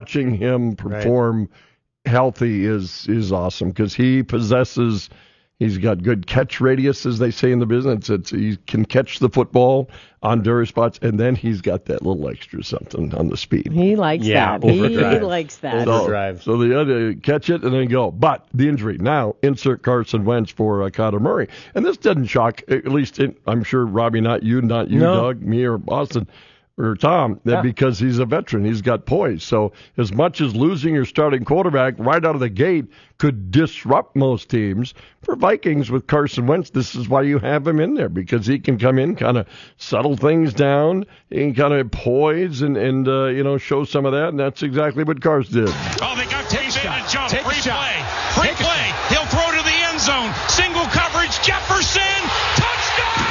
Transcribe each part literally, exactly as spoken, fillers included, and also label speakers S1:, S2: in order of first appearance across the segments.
S1: watching him perform right. healthy is is awesome because he possesses. He's got good catch radius, as they say in the business. It's, he can catch the football on dirty spots, and then he's got that little extra something on the speed.
S2: He likes
S3: yeah,
S2: that. He, he likes that.
S1: So,
S3: Overdrive.
S1: So the other catch it and then go. But the injury now, insert Carson Wentz for uh, Kyler Murray, and this doesn't shock. At least in, I'm sure Robbie, not you, not you,
S3: no.
S1: Doug, me, or Boston. Or Tom, that
S3: yeah.
S1: because he's a veteran, he's got poise. So as much as losing your starting quarterback right out of the gate could disrupt most teams, for Vikings with Carson Wentz, this is why you have him in there, because he can come in, kind of settle things down, he can kind of poise and, and uh, you know, show some of that, and that's exactly what Carson did.
S4: Oh, they got Tate and jump. Take Free play. Free Take play. He'll throw to the end zone. Single coverage. Jefferson. Touchdown!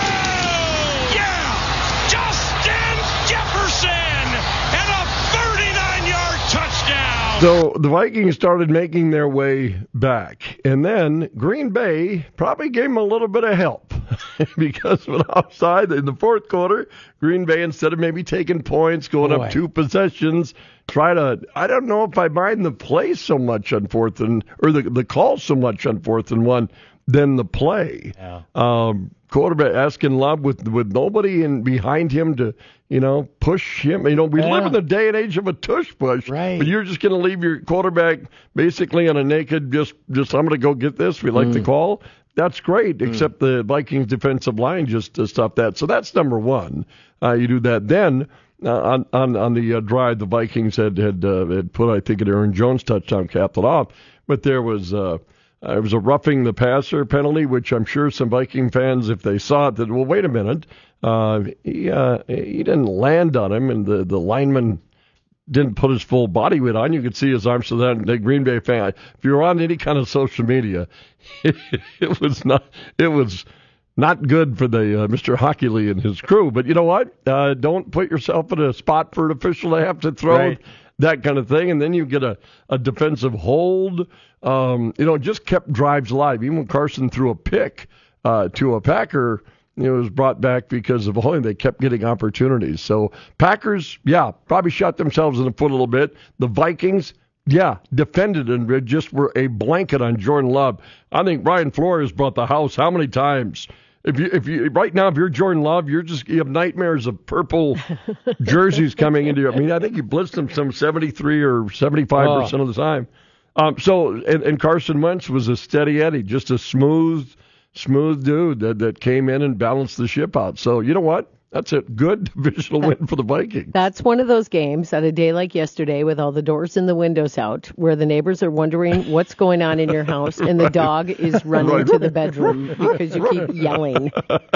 S4: And a thirty-nine-yard touchdown.
S1: So the Vikings started making their way back. And then Green Bay probably gave them a little bit of help because of an offside in the fourth quarter. Green Bay, instead of maybe taking points, going
S3: Boy.
S1: up two possessions, try to, I don't know if I mind the play so much on fourth and, or the, the call so much on fourth and one than the play.
S3: Yeah.
S1: Um, quarterback asking Love with with nobody in behind him to, you know, push him. You know, we
S3: yeah.
S1: live in the day and age of a tush push,
S3: right.
S1: but you're just going to leave your quarterback basically on a naked, just, just I'm going to go get this. We like
S3: mm.
S1: the call. That's great,
S3: mm.
S1: except the Vikings defensive line just to stop that. So that's number one. Uh, you do that. Then uh, on, on, on the uh, drive, the Vikings had, had, uh, had put, I think, an Aaron Jones touchdown, capped it off. But there was... Uh, Uh, it was a roughing the passer penalty, which I'm sure some Viking fans, if they saw it, that, well, wait a minute. Uh, he, uh, he didn't land on him, and the, the lineman didn't put his full body weight on. You could see his arms. So that the Green Bay fan, if you're on any kind of social media, it, it was not it was not good for the uh, Mister Hockley and his crew. But you know what? Uh, don't put yourself in a spot for an official to have to throw
S3: right.
S1: that kind of thing, and then you get a, a defensive hold. Um, you know, it just kept drives alive. Even when Carson threw a pick uh, to a Packer, you know, it was brought back because of holding. They kept getting opportunities. So Packers, yeah, probably shot themselves in the foot a little bit. The Vikings, yeah, defended and just were a blanket on Jordan Love. I think Brian Flores brought the house how many times? If you, if you, right now, if you're Jordan Love, you're just, you have nightmares of purple jerseys coming into your, I mean, I think you blitzed him some seventy-three or seventy-five percent oh. of the time. Um, so, and, and Carson Wentz was a steady Eddie, just a smooth, smooth dude that, that came in and balanced the ship out. So, you know what? That's a good divisional win for the Vikings.
S2: That's one of those games on a day like yesterday with all the doors and the windows out where the neighbors are wondering what's going on in your house and the dog is running right. to the bedroom because you keep yelling.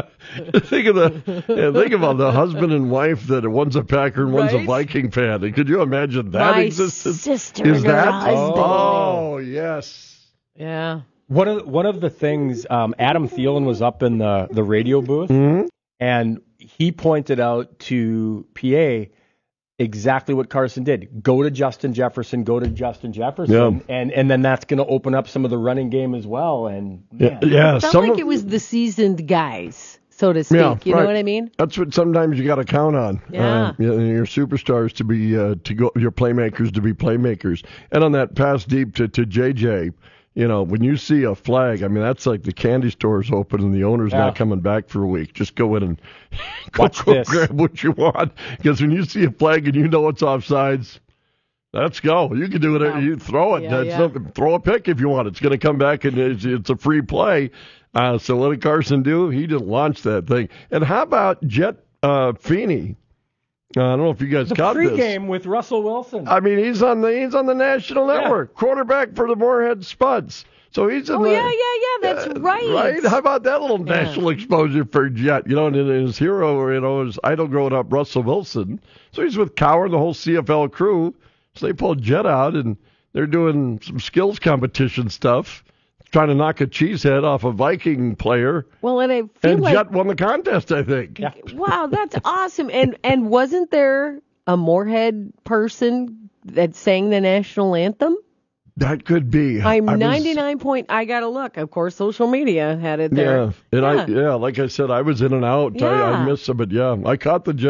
S1: think of the yeah, think about the husband and wife that one's a Packer and one's
S2: right?
S1: a Viking fan. Could you imagine that
S2: My
S1: existence?
S2: sister
S1: is
S2: and her
S1: that?
S2: husband.
S1: Oh, yes.
S2: Yeah.
S3: One of one of the things, um, Adam Thielen was up in the, the radio booth,
S1: mm-hmm.
S3: and he pointed out to P A exactly what Carson did. Go to Justin Jefferson, go to Justin Jefferson,
S1: yeah.
S3: and, and then that's going to open up some of the running game as well. And
S1: man. yeah, yeah
S2: it felt
S1: some
S2: like
S1: of,
S2: it was the seasoned guys, so to speak.
S1: Yeah,
S2: you
S1: right.
S2: know what I mean?
S1: That's what sometimes you got to count on.
S2: Yeah.
S1: Uh, your superstars to be uh, to go, your playmakers to be playmakers. And on that pass deep to, to J J, you know, when you see a flag, I mean, that's like the candy store's open and the owner's
S3: yeah.
S1: not coming back for a week. Just go in and go,
S3: Watch
S1: go
S3: this.
S1: grab what you want. Because when you see a flag and you know it's offsides, let's go. You can do it.
S2: Yeah.
S1: You throw it.
S2: Yeah,
S1: That's
S2: yeah.
S1: Not, throw a pick if you want. It's going to come back and it's, it's a free play. Uh, so what did Carson do? He just launched that thing. And how about Jet uh, Feeney? Uh, I don't know if you guys
S3: the
S1: caught this.
S3: pregame with Russell Wilson.
S1: I mean, he's on the he's on the national
S3: Yeah.
S1: network, quarterback for the Moorhead Spuds. So he's in
S2: Oh,
S1: the,
S2: yeah, yeah, yeah, that's
S1: uh,
S2: right.
S1: Right? How about that little
S2: Yeah.
S1: national exposure for Jet? You know, and his hero, you know, his idol growing up, Russell Wilson. So he's with Cowher, the whole C F L crew. So they pulled Jet out, and they're doing some skills competition stuff, trying to knock a cheesehead off a Viking player.
S2: Well, and I feel
S1: And
S2: like
S1: Jet won the contest, I think.
S3: Yeah.
S2: wow, that's awesome. And and wasn't there a Moorhead person that sang the national anthem?
S1: That could be.
S2: I'm
S1: I was-
S2: ninety-nine point. I gotta look. Of course, social media had it there.
S1: Yeah, and I yeah, like I said, I was in and out. I, I
S2: Yeah.
S1: missed some, but yeah, I caught the Jet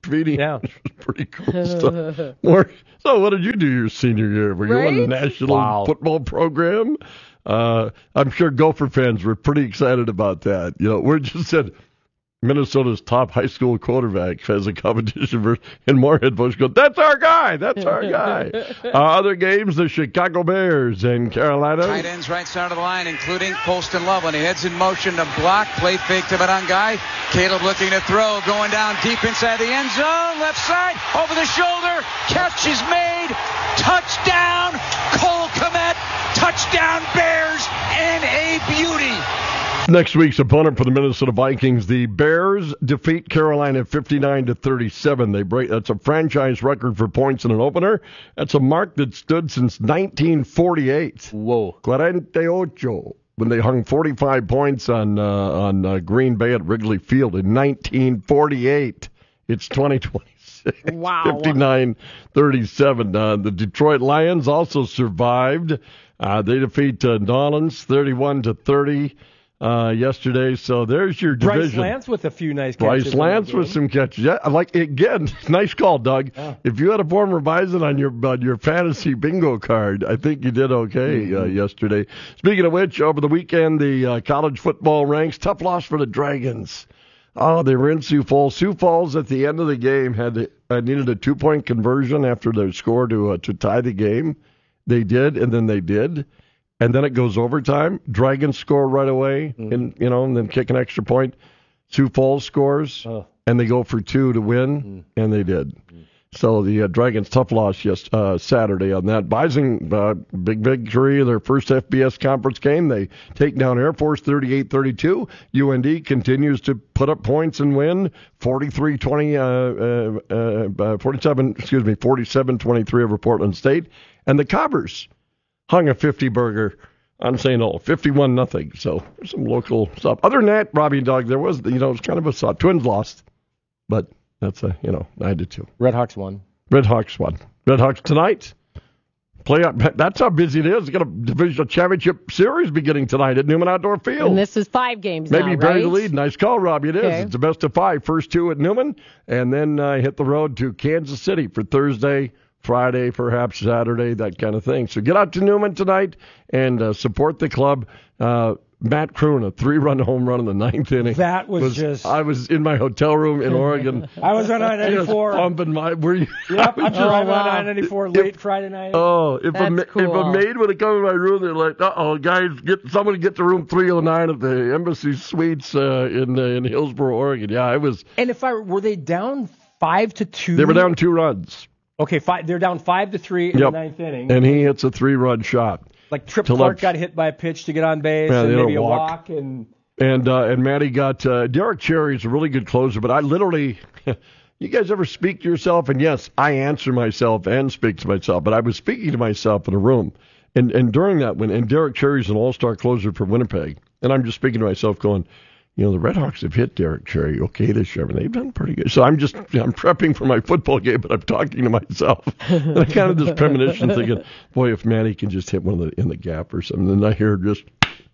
S1: feeding.
S3: Yeah.
S1: Pretty cool stuff. More, so what did you do your senior year? Were you
S2: Right?
S1: on the national
S3: Wow.
S1: football program? Uh, I'm sure Gopher fans were pretty excited about that. You know, we're just said Minnesota's top high school quarterback has a competition versus, and Moorhead Bush go, that's our guy, that's our guy. uh, other games, the Chicago Bears and Carolina.
S5: Tight ends right side of the line, including Colston Love. When he heads in motion to block, play fake to Guy. Caleb looking to throw, going down deep inside the end zone, left side, over the shoulder, catch is made, touchdown, Cole Kmet, touchdown Bears, and a beauty.
S1: Next week's opponent for the Minnesota Vikings, the Bears defeat Carolina fifty-nine to thirty-seven. They break. That's a franchise record for points in an opener. That's a mark that stood since nineteen forty-eight.
S3: Whoa.
S1: cuarenta y ocho, when they hung forty-five points on uh, on uh, Green Bay at Wrigley Field in nineteen forty-eight. It's twenty twenty-six.
S2: Wow.
S1: fifty-nine thirty-seven. Uh, the Detroit Lions also survived. Uh, they defeat uh, Nolans thirty-one to thirty. Uh, yesterday, so there's your
S3: Bryce
S1: division.
S3: Lance with a few nice catches.
S1: Bryce
S3: in
S1: Lance
S3: that
S1: with
S3: game.
S1: some catches. Yeah, I like again. Nice call, Doug.
S3: Yeah.
S1: If you had a former Bison on your on your fantasy bingo card, I think you did okay
S3: Mm-hmm.
S1: uh, yesterday. Speaking of which, over the weekend, the uh, college football ranks, tough loss for the Dragons. Oh, they were in Sioux Falls. Sioux Falls at the end of the game had to, uh, needed a two point conversion after their score to uh, to tie the game. They did, and then they did. And then it goes overtime. Dragons score right away,
S3: Mm.
S1: and you know, and then kick an extra point. Sioux Falls scores,
S3: Oh.
S1: and they go for two to win,
S3: Mm.
S1: and they did. So the uh, Dragons tough loss yes uh, Saturday on that. Bison uh, big victory, their first F B S conference game. They take down Air Force thirty-eight thirty-two. U N D continues to put up points and win forty-three twenty, uh, uh, uh, forty-seven, excuse me, forty-seven twenty-three over Portland State, and the Cobbers hung a fifty burger on Saint Ol, fifty-one nothing. So there's some local stuff. Other than that, Robbie and Doug, there was, you know, it was kind of a soft. Twins lost, but that's a, you know, nine to two.
S3: Redhawks won.
S1: Red Hawks won. Red Hawks tonight. Playoff. That's how busy it is. It's got a divisional championship series beginning tonight at Newman Outdoor Field.
S2: And this is five games
S1: Maybe
S2: now,
S1: bury
S2: right?
S1: the lead. Nice call, Robbie. It is.
S2: Okay.
S1: It's the best of five. First two at Newman, and then uh, hit the road to Kansas City for Thursday, Friday, perhaps Saturday, that kind of thing. So get out to Newman tonight and uh, support the club. Uh, Matt Kroon, a three-run home run in the ninth inning.
S3: That was just-
S1: I was in my hotel room in Oregon.
S3: I was on I
S1: Just
S3: ninety-four.
S1: pumping my. Were you?
S3: Yep, I'm
S2: Oh,
S3: driving
S2: wow.
S3: on I ninety-four late Friday night.
S1: Oh, if a
S2: That's
S1: ma- if
S2: cool.
S1: a maid would have come in my room, they're like, "Uh oh, guys, get somebody get to room three oh nine at the Embassy Suites uh, in uh, in Hillsboro, Oregon." Yeah, I was.
S3: And if I were they down five to two?
S1: They were down two runs,
S3: Okay, five, they're down five to three in
S1: Yep.
S3: the ninth inning.
S1: and he hits a three-run shot.
S3: like Trip
S1: to
S3: Clark
S1: let-
S3: got hit by a pitch to get on base,
S1: Yeah,
S3: and
S1: they had
S3: maybe
S1: a
S3: a
S1: walk.
S3: walk, and
S1: And uh, and Matty got uh, Derek Cherry's a really good closer, but I literally. You guys ever speak to yourself? And yes, I answer myself and speak to myself, but I was speaking to myself in a room. And and during that, when and Derek Cherry's an all-star closer for Winnipeg, and I'm just speaking to myself going, you know, the Redhawks have hit Derek Cherry okay this year, and they've done pretty good. So I'm just, I'm prepping for my football game, but I'm talking to myself. And I kind of this premonition thinking, boy, if Matty can just hit one of the, in the gap or something, and I hear just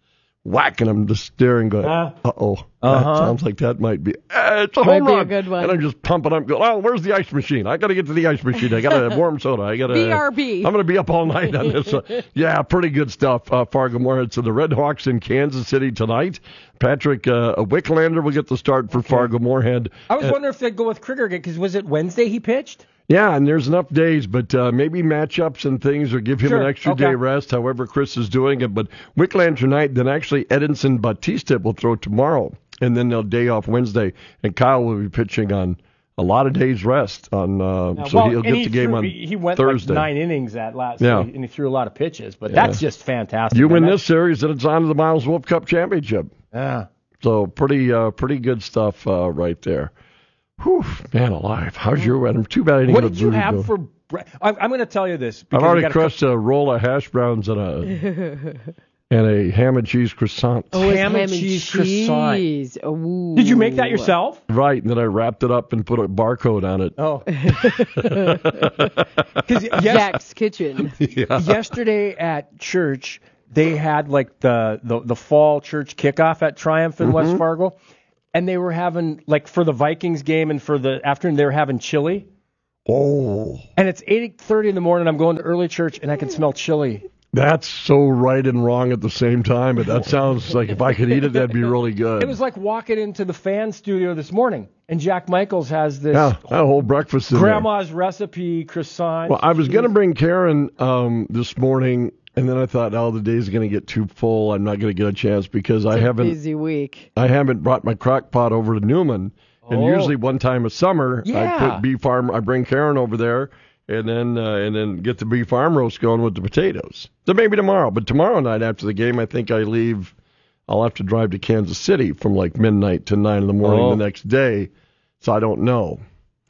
S1: whack, and I'm just staring going,
S3: Uh,
S1: uh-oh,
S3: uh-huh.
S1: that sounds like that might be, eh, it's a
S2: Might
S1: home
S2: be a
S1: run.
S2: good one.
S1: And I'm just pumping up, going, oh, where's the ice machine? I got to get to the ice machine. I got to warm soda. I got to.
S2: B R B.
S1: I'm going to be up all night on this. Uh, yeah, pretty good stuff, uh, Fargo Moorhead. So the Red Hawks in Kansas City tonight. Patrick uh, Wicklander will get the start for Fargo Moorhead.
S3: I was
S1: Uh,
S3: wondering if they'd go with Krieger again, because was it Wednesday he pitched?
S1: Yeah, and there's enough days, but uh, maybe matchups and things, or give him
S3: Sure,
S1: an extra
S3: okay.
S1: day rest, however Chris is doing it. But Wicklander tonight, then actually Edinson Batista will throw tomorrow, and then they'll day off Wednesday, and Kyle will be pitching on a lot of days rest on, uh,
S3: Yeah,
S1: so
S3: well,
S1: he'll
S3: and
S1: get
S3: he
S1: the game
S3: threw,
S1: on
S3: he he went
S1: Thursday.
S3: like nine innings that last,
S1: Yeah.
S3: and he threw a lot of pitches. But
S1: Yeah.
S3: that's just fantastic.
S1: You
S3: man.
S1: win
S3: That's-
S1: this series, and it's on to the Miles Wolf Cup Championship.
S3: Yeah.
S1: So pretty, uh, pretty good stuff uh, right there. Whew, man alive. How's your wedding? Too bad I didn't
S3: What
S1: get a
S3: did you
S1: booty
S3: have
S1: go.
S3: for? Bre- I'm, I'm going to tell you this.
S1: I've
S3: because we
S1: already
S3: got a
S1: crushed a roll of hash browns and a and a ham and cheese croissant.
S2: Oh, it's
S3: Ham and cheese croissant.
S2: cheese. Ooh.
S3: Did you make that yourself?
S1: Right, and then I wrapped it up and put a barcode on it.
S3: Oh. Because yes,
S2: Jack's Kitchen.
S1: Yeah.
S3: yesterday at church they had like the, the, the fall church kickoff at Triumph in
S1: Mm-hmm.
S3: West Fargo, and they were having, like, for the Vikings game and for the afternoon, they were having chili.
S1: Oh.
S3: And it's eight thirty in the morning. I'm going to early church, and I can smell chili.
S1: That's so right and wrong at the same time, but that sounds like if I could eat it, that'd be really good.
S3: It was like walking into the fan studio this morning, and Jack Michaels has this
S1: yeah, that whole breakfast in
S3: grandma's recipe croissant.
S1: Well, I was going to bring Karen um, this morning, and then I thought, oh, the day's going to get too full. I'm not going to get a chance because
S2: it's
S1: I
S2: a
S1: haven't
S2: busy week.
S1: I haven't brought my crock pot over to Newman. And
S3: Oh.
S1: usually one time a summer, I
S3: Yeah.
S1: put beef arm. I bring Karen over there, and then uh, and then get the beef arm roast going with the potatoes. So maybe tomorrow, but tomorrow night after the game, I think I leave. I'll have to drive to Kansas City from like midnight to nine in the morning
S3: Oh.
S1: the next day. So I don't know.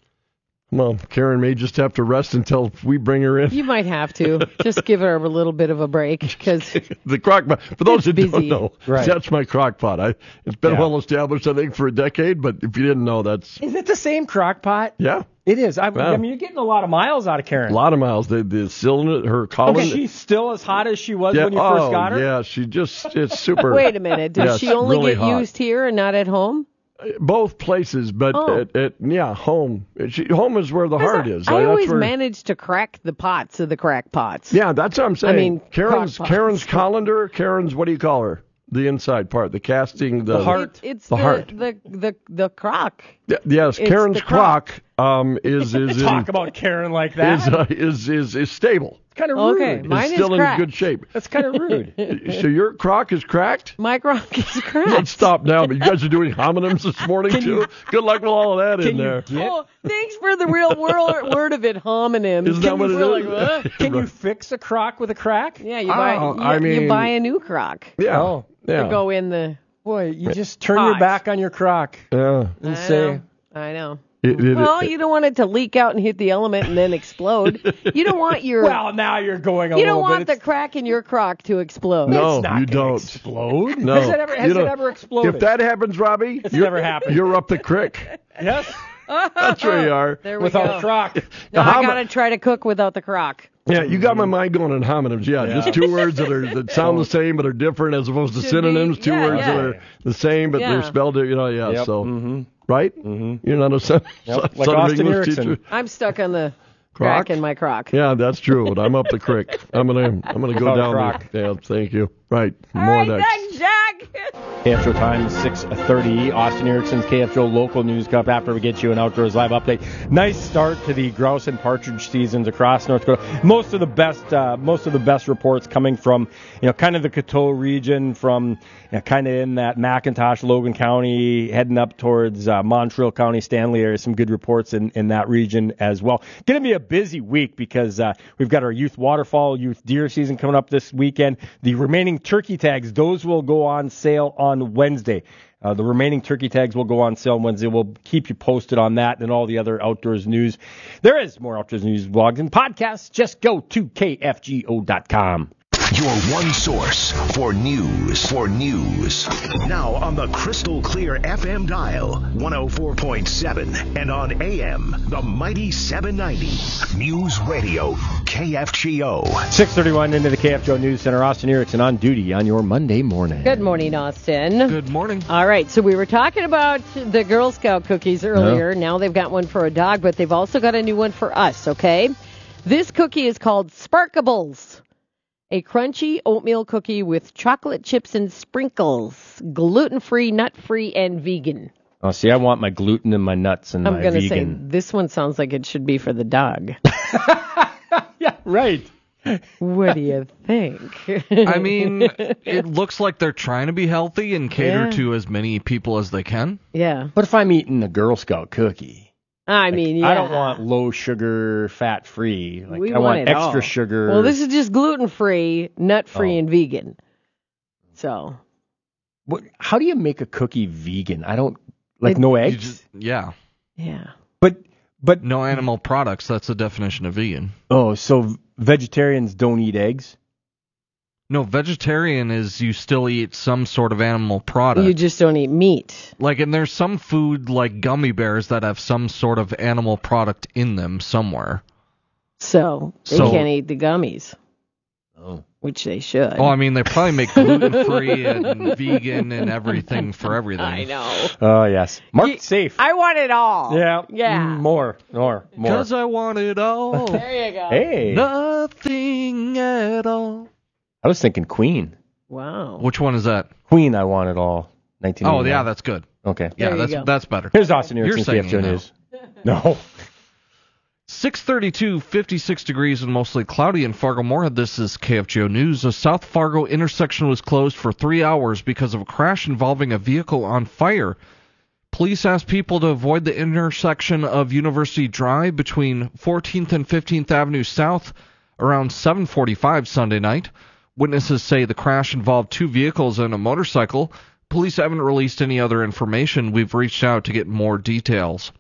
S1: Well, Karen may just have to rest until we bring her in.
S2: You might have to. Just give her a little bit of a break because
S1: The crock pot. For those
S2: It's
S1: that don't
S2: busy.
S1: know,
S3: Right.
S1: that's my crock pot. I, it's been
S3: Yeah.
S1: well established, I think, for a decade. But if you didn't know, that's
S3: Is it the same crock pot?
S1: yeah.
S3: It is. I,
S1: Wow.
S3: I mean, you're getting a lot of miles out of Karen.
S1: A lot of miles. The, the cylinder, her column.
S3: Is she still as hot as she was
S1: yeah,
S3: when you
S1: oh,
S3: first got her?
S1: yeah, she just, it's super.
S2: wait a minute. Does
S1: Yes,
S2: she only
S1: really
S2: get
S1: hot.
S2: used here and not at home?
S1: Both places, but
S2: Oh.
S1: at, at, yeah, home. She, home is where the heart is.
S2: I
S1: That's
S2: always
S1: where,
S2: manage to crack the pots of the crack pots.
S1: Yeah, that's what I'm saying.
S2: mean,
S1: Karen's
S2: crock pots.
S1: Karen's colander. Karen's what do you call her? The inside part, the casting, the,
S3: The heart.
S2: It, it's
S1: The
S2: the,
S1: heart.
S2: the the the crock.
S1: Yeah, yes,
S2: It's
S1: Karen's
S2: the crock.
S1: crock um, is is in,
S3: Talk about Karen like that.
S1: is, uh, is is is stable.
S3: kind of rude.
S2: Okay, Mine
S1: It's
S2: is
S1: still in
S2: cracked.
S1: good shape.
S3: That's kind of rude.
S1: So your crock is cracked?
S2: My crock is cracked.
S1: Let's stop now. But you guys are doing homonyms this morning
S3: Can
S1: too.
S3: you-
S1: Good luck with all of that
S3: Can
S1: in
S3: you
S1: there.
S3: get-
S2: Oh, thanks for the real word, word of it, homonyms.
S1: Isn't that what it
S2: We're
S1: is?
S2: like, what?
S3: Can you fix a crock with a crack?
S2: Yeah, you buy.
S1: Oh,
S2: you,
S1: I mean-
S2: you buy a new crock
S1: Yeah.
S3: Oh.
S1: yeah.
S2: to go in the.
S3: Boy, you just turn your
S2: Hot.
S3: back on your crock
S1: Yeah.
S3: and
S2: I
S3: say,
S2: know. I know.
S1: It- it-
S2: Well,
S1: it-
S2: you don't want it to leak out and hit the element and then explode. You don't want your.
S3: well, now you're going a
S2: you
S3: little
S2: don't want
S3: bit.
S2: the crack in your crock to explode.
S1: No,
S3: It's not
S1: you
S3: gonna
S1: don't.
S3: explode.
S1: No.
S3: Has it ever, has
S1: You
S3: it
S1: don't-
S3: ever exploded?
S1: If that happens, Robbie,
S3: It's
S1: you're,
S3: never happened.
S1: you're up the creek.
S3: Yes,
S1: That's where you are.
S2: There we
S3: without
S2: go.
S3: a crock.
S2: No,
S1: How
S2: I
S1: mu-
S2: gotta try to cook without the crock.
S1: Yeah, you got my mind going on homonyms. Yeah,
S3: Yeah.
S1: just two words that are that sound the same but are different as opposed to
S2: Should
S1: synonyms.
S2: be-
S1: Two
S2: yeah,
S1: words
S2: yeah.
S1: that are the same but
S2: Yeah.
S1: they're spelled. You know, yeah.
S3: Yep.
S1: So
S3: Mm-hmm.
S1: right? Mm-hmm. You're not a son,
S3: Yep.
S1: son
S3: Like
S1: of
S3: Austin
S1: English
S3: Erickson.
S1: teacher.
S2: I'm stuck on the
S1: Crock?
S2: crack in my crock.
S1: Yeah, that's true. But I'm up the creek. I'm gonna I'm gonna go
S3: Without a
S1: down
S3: crock.
S1: there. Yeah, thank you. Right.
S2: All
S1: More
S2: right,
S1: next.
S2: thanks, Jack.
S3: K F Show time, six thirty. Austin Erickson's K F Show Local News Cup after we get you an Outdoors Live update. Nice start to the grouse and partridge seasons across North Dakota. Most of the best uh, most of the best reports coming from, you know, kind of the Coteau region, from, you know, kind of in that McIntosh, Logan County, heading up towards uh, Montreal County, Stanley area. Some good reports in, in that region as well. Going to be a busy week because uh, we've got our youth waterfowl, youth deer season coming up this weekend. The remaining turkey tags, those will go on sale on Wednesday. Uh, the remaining turkey tags will go on sale on Wednesday. We'll keep you posted on that and all the other outdoors news. There is more outdoors news, blogs, and podcasts. Just go to K F G O dot com.
S6: Your one source for news. For news. Now on the crystal clear F M dial, one oh four point seven, and on A M, the mighty seven ninety. News Radio, K F G O.
S3: six thirty-one into the K F G O News Center. Austin Erickson on duty on your Monday morning.
S2: Good morning, Austin.
S7: Good morning.
S2: All right, so we were talking about the Girl Scout cookies earlier. Now they've got one for a dog, but they've also got a new one for us, okay? This cookie is called Sparkables. A crunchy oatmeal cookie with chocolate chips and sprinkles. Gluten-free, nut-free, and vegan.
S3: Oh, see, I want my gluten and my nuts and
S2: I'm
S3: my
S2: going to say
S3: vegan.
S2: this one sounds like it should be for the dog.
S3: Yeah, right.
S2: What do you think?
S7: I mean, it looks like they're trying to be healthy and cater
S2: Yeah.
S7: to as many people as they can.
S2: Yeah.
S3: But if I'm eating a Girl Scout cookie,
S2: I mean, yeah.
S3: I don't want low sugar, fat free. Like,
S2: We
S3: I want,
S2: it
S3: extra
S2: all.
S3: sugar.
S2: Well, this is just gluten-free, nut-free,
S3: Oh.
S2: and vegan. So,
S3: What, how do you make a cookie vegan? I don't like
S2: It-
S3: no
S7: You
S3: eggs.
S7: just- yeah.
S2: yeah.
S3: But but
S7: No animal products. That's the definition of vegan.
S3: oh, so vegetarians don't eat eggs?
S7: No, vegetarian is you still eat some sort of animal product.
S2: You just don't eat meat.
S7: Like, and there's some food like gummy bears that have some sort of animal product in them somewhere.
S2: So, they
S7: So-
S2: can't eat the gummies.
S3: Oh.
S2: Which they should.
S7: Oh, I mean, they probably make gluten-free and vegan and everything for everything.
S2: I know.
S3: Oh, yes. Mark
S2: Ye-
S3: safe.
S2: I want it all.
S3: Yeah.
S2: Yeah.
S3: Mm, more. More. More.
S7: Because I want it all.
S2: There you go.
S3: Hey.
S7: Nothing at all.
S3: I was thinking Queen.
S2: Wow.
S7: Which one is that?
S3: Queen, I Want It All. nineteen eighty-nine.
S7: Oh, yeah, that's good.
S3: Okay.
S7: Yeah,
S2: There you
S7: that's
S2: go.
S7: that's better.
S3: Here's Austin
S7: You're
S3: Erickson, K F J
S7: singing now.
S3: News. No.
S7: six thirty-two, fifty-six degrees and mostly cloudy in Fargo-Moorhead. This is K F G O News. A South Fargo intersection was closed for three hours because of a crash involving a vehicle on fire. Police asked people to avoid the intersection of University Drive between fourteenth and fifteenth Avenue South around seven forty-five Sunday night. Witnesses say the crash involved two vehicles and a motorcycle. Police haven't released any other information. We've reached out to get more details.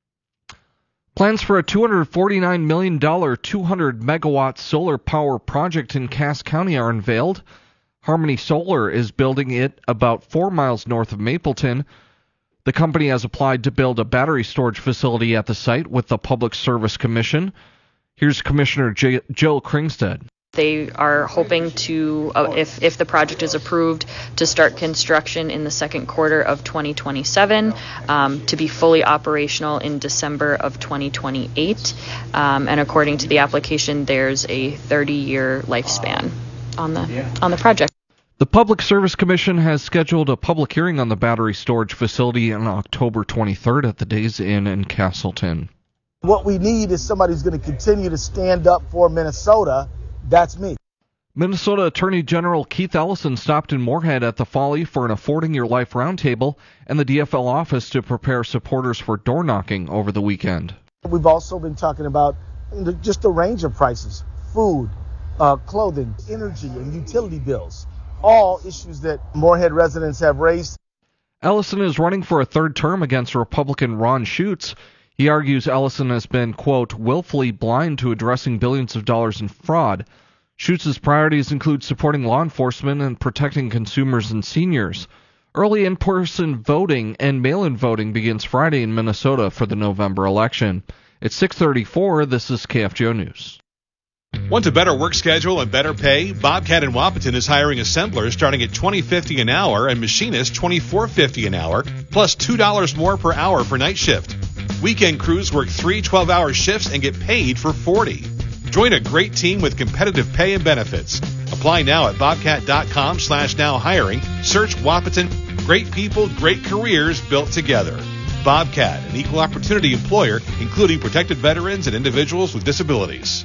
S7: Plans for a two hundred forty-nine million dollars two hundred megawatt solar power project in Cass County are unveiled. Harmony Solar is building it about four miles north of Mapleton. The company has applied to build a battery storage facility at the site with the Public Service Commission. Here's Commissioner J- Jill Kringstead.
S8: They are hoping to, uh, if if the project is approved, to start construction in the second quarter of twenty twenty-seven, um, to be fully operational in December of twenty twenty-eight. Um, and according to the application, there's a thirty-year lifespan on the on the project.
S7: The Public Service Commission has scheduled a public hearing on the battery storage facility on October twenty-third at the Days Inn in Castleton.
S9: What we need is somebody who's going to continue to stand up for Minnesota. That's me.
S7: Minnesota Attorney General Keith Ellison stopped in Moorhead at the Folly for an Affording Your Life roundtable and the D F L office to prepare supporters for door knocking over the weekend.
S9: We've also been talking about just a range of prices, food, uh, clothing, energy, and utility bills, all issues that Moorhead residents have raised.
S7: Ellison is running for a third term against Republican Ron Schutz. He argues Ellison has been, quote, willfully blind to addressing billions of dollars in fraud. Schutz's priorities include supporting law enforcement and protecting consumers and seniors. Early in-person voting and mail-in voting begins Friday in Minnesota for the November election. It's six thirty-four. This is K F G O News.
S10: Want a better work schedule and better pay? Bobcat in Wapaton is hiring assemblers starting at twenty fifty an hour and machinists twenty-four fifty an hour, plus two dollars more per hour for night shift. Weekend crews work three twelve-hour shifts and get paid for forty. Join a great team with competitive pay and benefits. Apply now at bobcat.com slash now hiring. Search Wapaton. Great people, great careers built together. Bobcat, an equal opportunity employer, including protected veterans and individuals with disabilities.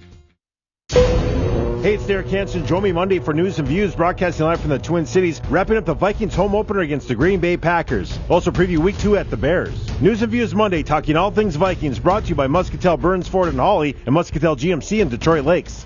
S11: Hey, it's Derek Hansen. Join me Monday for News and Views, broadcasting live from the Twin Cities, wrapping up the Vikings home opener against the Green Bay Packers. Also preview week two at the Bears. News and Views Monday, talking all things Vikings, brought to you by Muscatel Burns, Ford and Hawley, and Muscatel G M C in Detroit Lakes.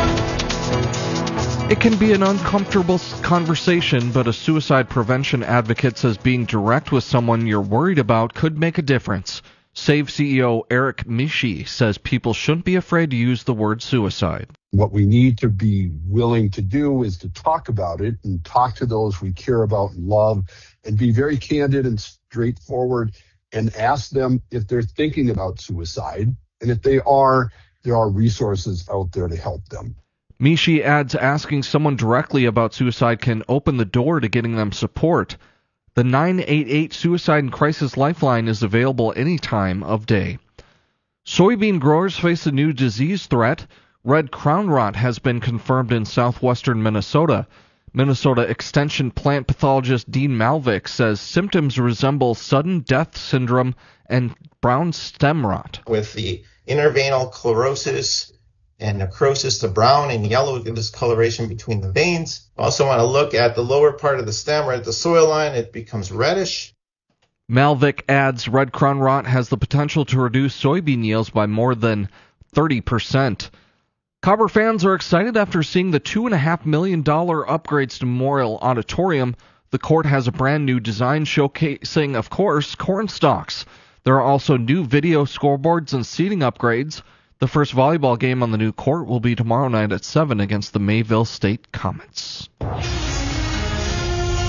S7: It can be an uncomfortable conversation, but a suicide prevention advocate says being direct with someone you're worried about could make a difference. SAVE C E O Eric Mishi says people shouldn't be afraid to use the word suicide.
S12: What we need to be willing to do is to talk about it and talk to those we care about and love and be very candid and straightforward and ask them if they're thinking about suicide. And if they are, there are resources out there to help them.
S7: Mishi adds asking someone directly about suicide can open the door to getting them support. The nine eight eight Suicide and Crisis Lifeline is available any time of day. Soybean growers face a new disease threat. Red crown rot has been confirmed in southwestern Minnesota. Minnesota Extension plant pathologist Dean Malvik says symptoms resemble sudden death syndrome and brown stem rot.
S13: With the interveinal chlorosis and necrosis to brown and yellow discoloration between the veins. Also want to look at the lower part of the stem, right at the soil line. It becomes reddish.
S7: Malvik adds red crown rot has the potential to reduce soybean yields by more than thirty percent. Cobber fans are excited after seeing the two point five million dollars upgrades to Memorial Auditorium. The court has a brand new design showcasing, of course, corn stalks. There are also new video scoreboards and seating upgrades. The first volleyball game on the new court will be tomorrow night at seven against the Mayville State Comets.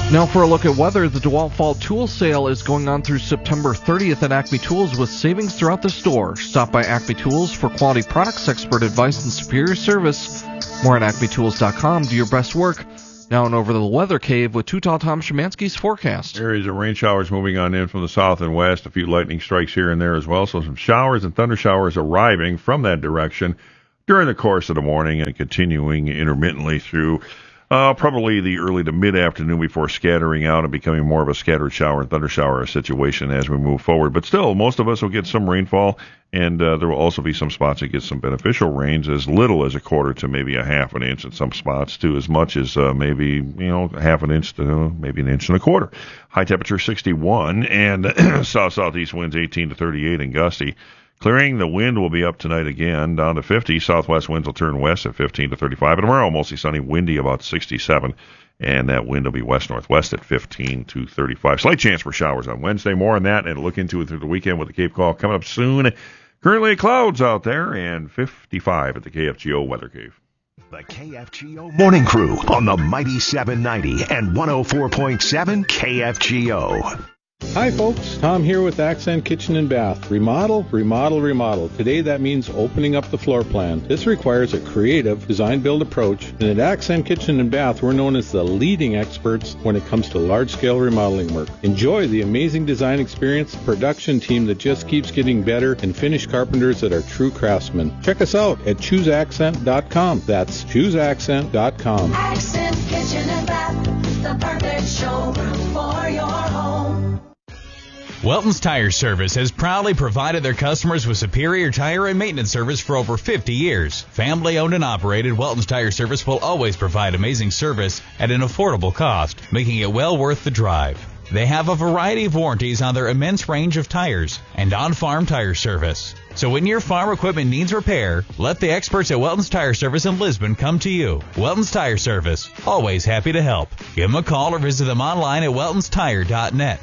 S7: Now for a look at weather, the DeWalt Fall Tool Sale is going on through September thirtieth at Acme Tools with savings throughout the store. Stop by Acme Tools for quality products, expert advice, and superior service. More at acme tools dot com. Do your best work. Now and over to the Weather Cave with Two-Tall Tom Szymanski's forecast.
S14: Areas of rain showers moving on in from the south and west. A few lightning strikes here and there as well. So some showers and thunder showers arriving from that direction during the course of the morning and continuing intermittently through Uh, probably the early to mid-afternoon before scattering out and becoming more of a scattered shower and thunder shower situation as we move forward. But still, most of us will get some rainfall, and uh, there will also be some spots that get some beneficial rains, as little as a quarter to maybe a half an inch in some spots, to as much as uh, maybe, you know, half an inch to maybe an inch and a quarter. High temperature sixty-one, and south-southeast winds eighteen to thirty-eight and gusty. Clearing, the wind will be up tonight again, down to fifty. Southwest winds will turn west at fifteen to thirty-five. And tomorrow, mostly sunny, windy, about sixty-seven. And that wind will be west-northwest at fifteen to thirty-five. Slight chance for showers on Wednesday. More on that, and look into it through the weekend with the Cape Call coming up soon. Currently clouds out there, and fifty-five at the K F G O Weather Cave.
S6: The K F G O Morning Crew on the Mighty seven ninety and one oh four point seven K F G O.
S15: Hi folks, Tom here with Accent Kitchen and Bath. Remodel, remodel, remodel. Today that means opening up the floor plan. This requires a creative design-build approach, and at Accent Kitchen and Bath we're known as the leading experts when it comes to large-scale remodeling work. Enjoy the amazing design experience, production team that just keeps getting better, and finished carpenters that are true craftsmen. Check us out at choose accent dot com. That's choose accent dot com.
S16: Accent Kitchen and Bath, the perfect showroom for your home.
S17: Welton's Tire Service has proudly provided their customers with superior tire and maintenance service for over fifty years. Family owned and operated, Welton's Tire Service will always provide amazing service at an affordable cost, making it well worth the drive. They have a variety of warranties on their immense range of tires and on-farm tire service. So when your farm equipment needs repair, let the experts at Welton's Tire Service in Lisbon come to you. Welton's Tire Service, always happy to help. Give them a call or visit them online at weltons tire dot net.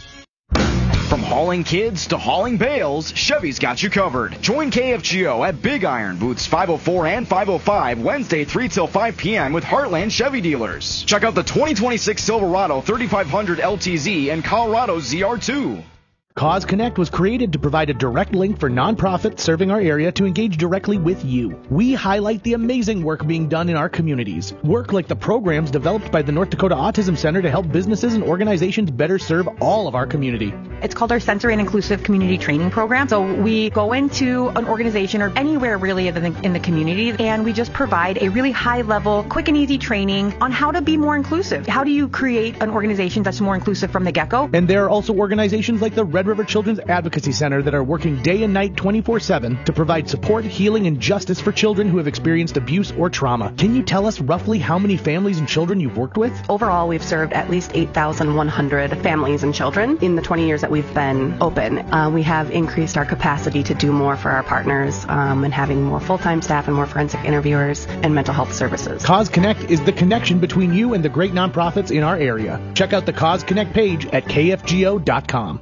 S18: From hauling kids to hauling bales, Chevy's got you covered. Join K F G O at Big Iron, booths five oh four and five oh five, Wednesday three till five p.m. with Heartland Chevy dealers. Check out the twenty twenty-six Silverado thirty-five hundred L T Z and Colorado Z R two.
S19: Cause Connect was created to provide a direct link for nonprofits serving our area to engage directly with you. We highlight the amazing work being done in our communities. Work like the programs developed by the North Dakota Autism Center to help businesses and organizations better serve all of our community.
S20: It's called our Sensory and Inclusive Community Training Program. So we go into an organization or anywhere really in the, in the community, and we just provide a really high-level, quick and easy training on how to be more inclusive. How do you create an organization that's more inclusive from the get-go?
S19: And there are also organizations like the Red River Children's Advocacy Center that are working day and night twenty-four seven to provide support, healing, and justice for children who have experienced abuse or trauma. Can you tell us roughly how many families and children you've worked with?
S21: Overall, we've served at least eight thousand one hundred families and children in the twenty years that we've been open. Uh, we have increased our capacity to do more for our partners um, and having more full-time staff and more forensic interviewers and mental health services.
S19: Cause Connect is the connection between you and the great nonprofits in our area. Check out the Cause Connect page at K F G O dot com.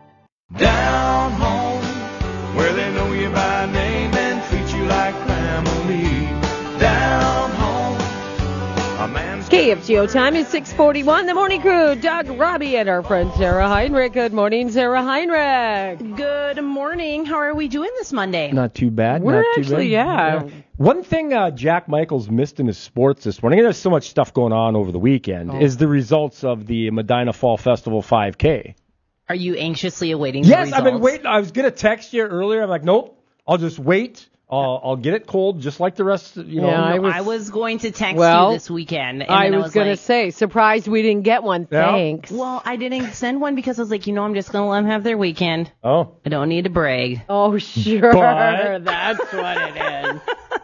S16: Down home, where they know you by name and treat you like family. Down home, a man's
S2: K F G O time is six forty-one. The Morning Crew, Doug, Robbie, and our friend Sarah Heinrich. Good morning, Sarah Heinrich.
S22: Good morning. How are we doing this Monday?
S3: Not too bad.
S2: We're
S3: not too
S2: actually,
S3: bad.
S2: yeah.
S3: One thing uh, Jack Michaels missed in his sports this morning, and there's so much stuff going on over the weekend,
S22: Oh.
S3: is the results of the Medina Fall Festival five K.
S22: Are you anxiously awaiting
S3: Yes,
S22: the results?
S3: I've been waiting. I was going to text you earlier. I'm like, nope, I'll just wait. I'll, I'll get it cold just like the rest of, you know.
S2: Yeah,
S22: I
S2: I
S22: was,
S2: was-
S22: I was going to text
S2: Well,
S22: you this weekend. And
S2: I
S22: then
S2: was,
S22: I was
S2: going
S22: like,
S2: to say, surprised we didn't get one.
S3: Yeah.
S2: Thanks.
S22: Well, I didn't send one because I was like, you know, I'm just going to let them have their weekend.
S3: Oh.
S22: I don't need to brag.
S2: Oh, sure.
S3: But-
S2: That's what it is.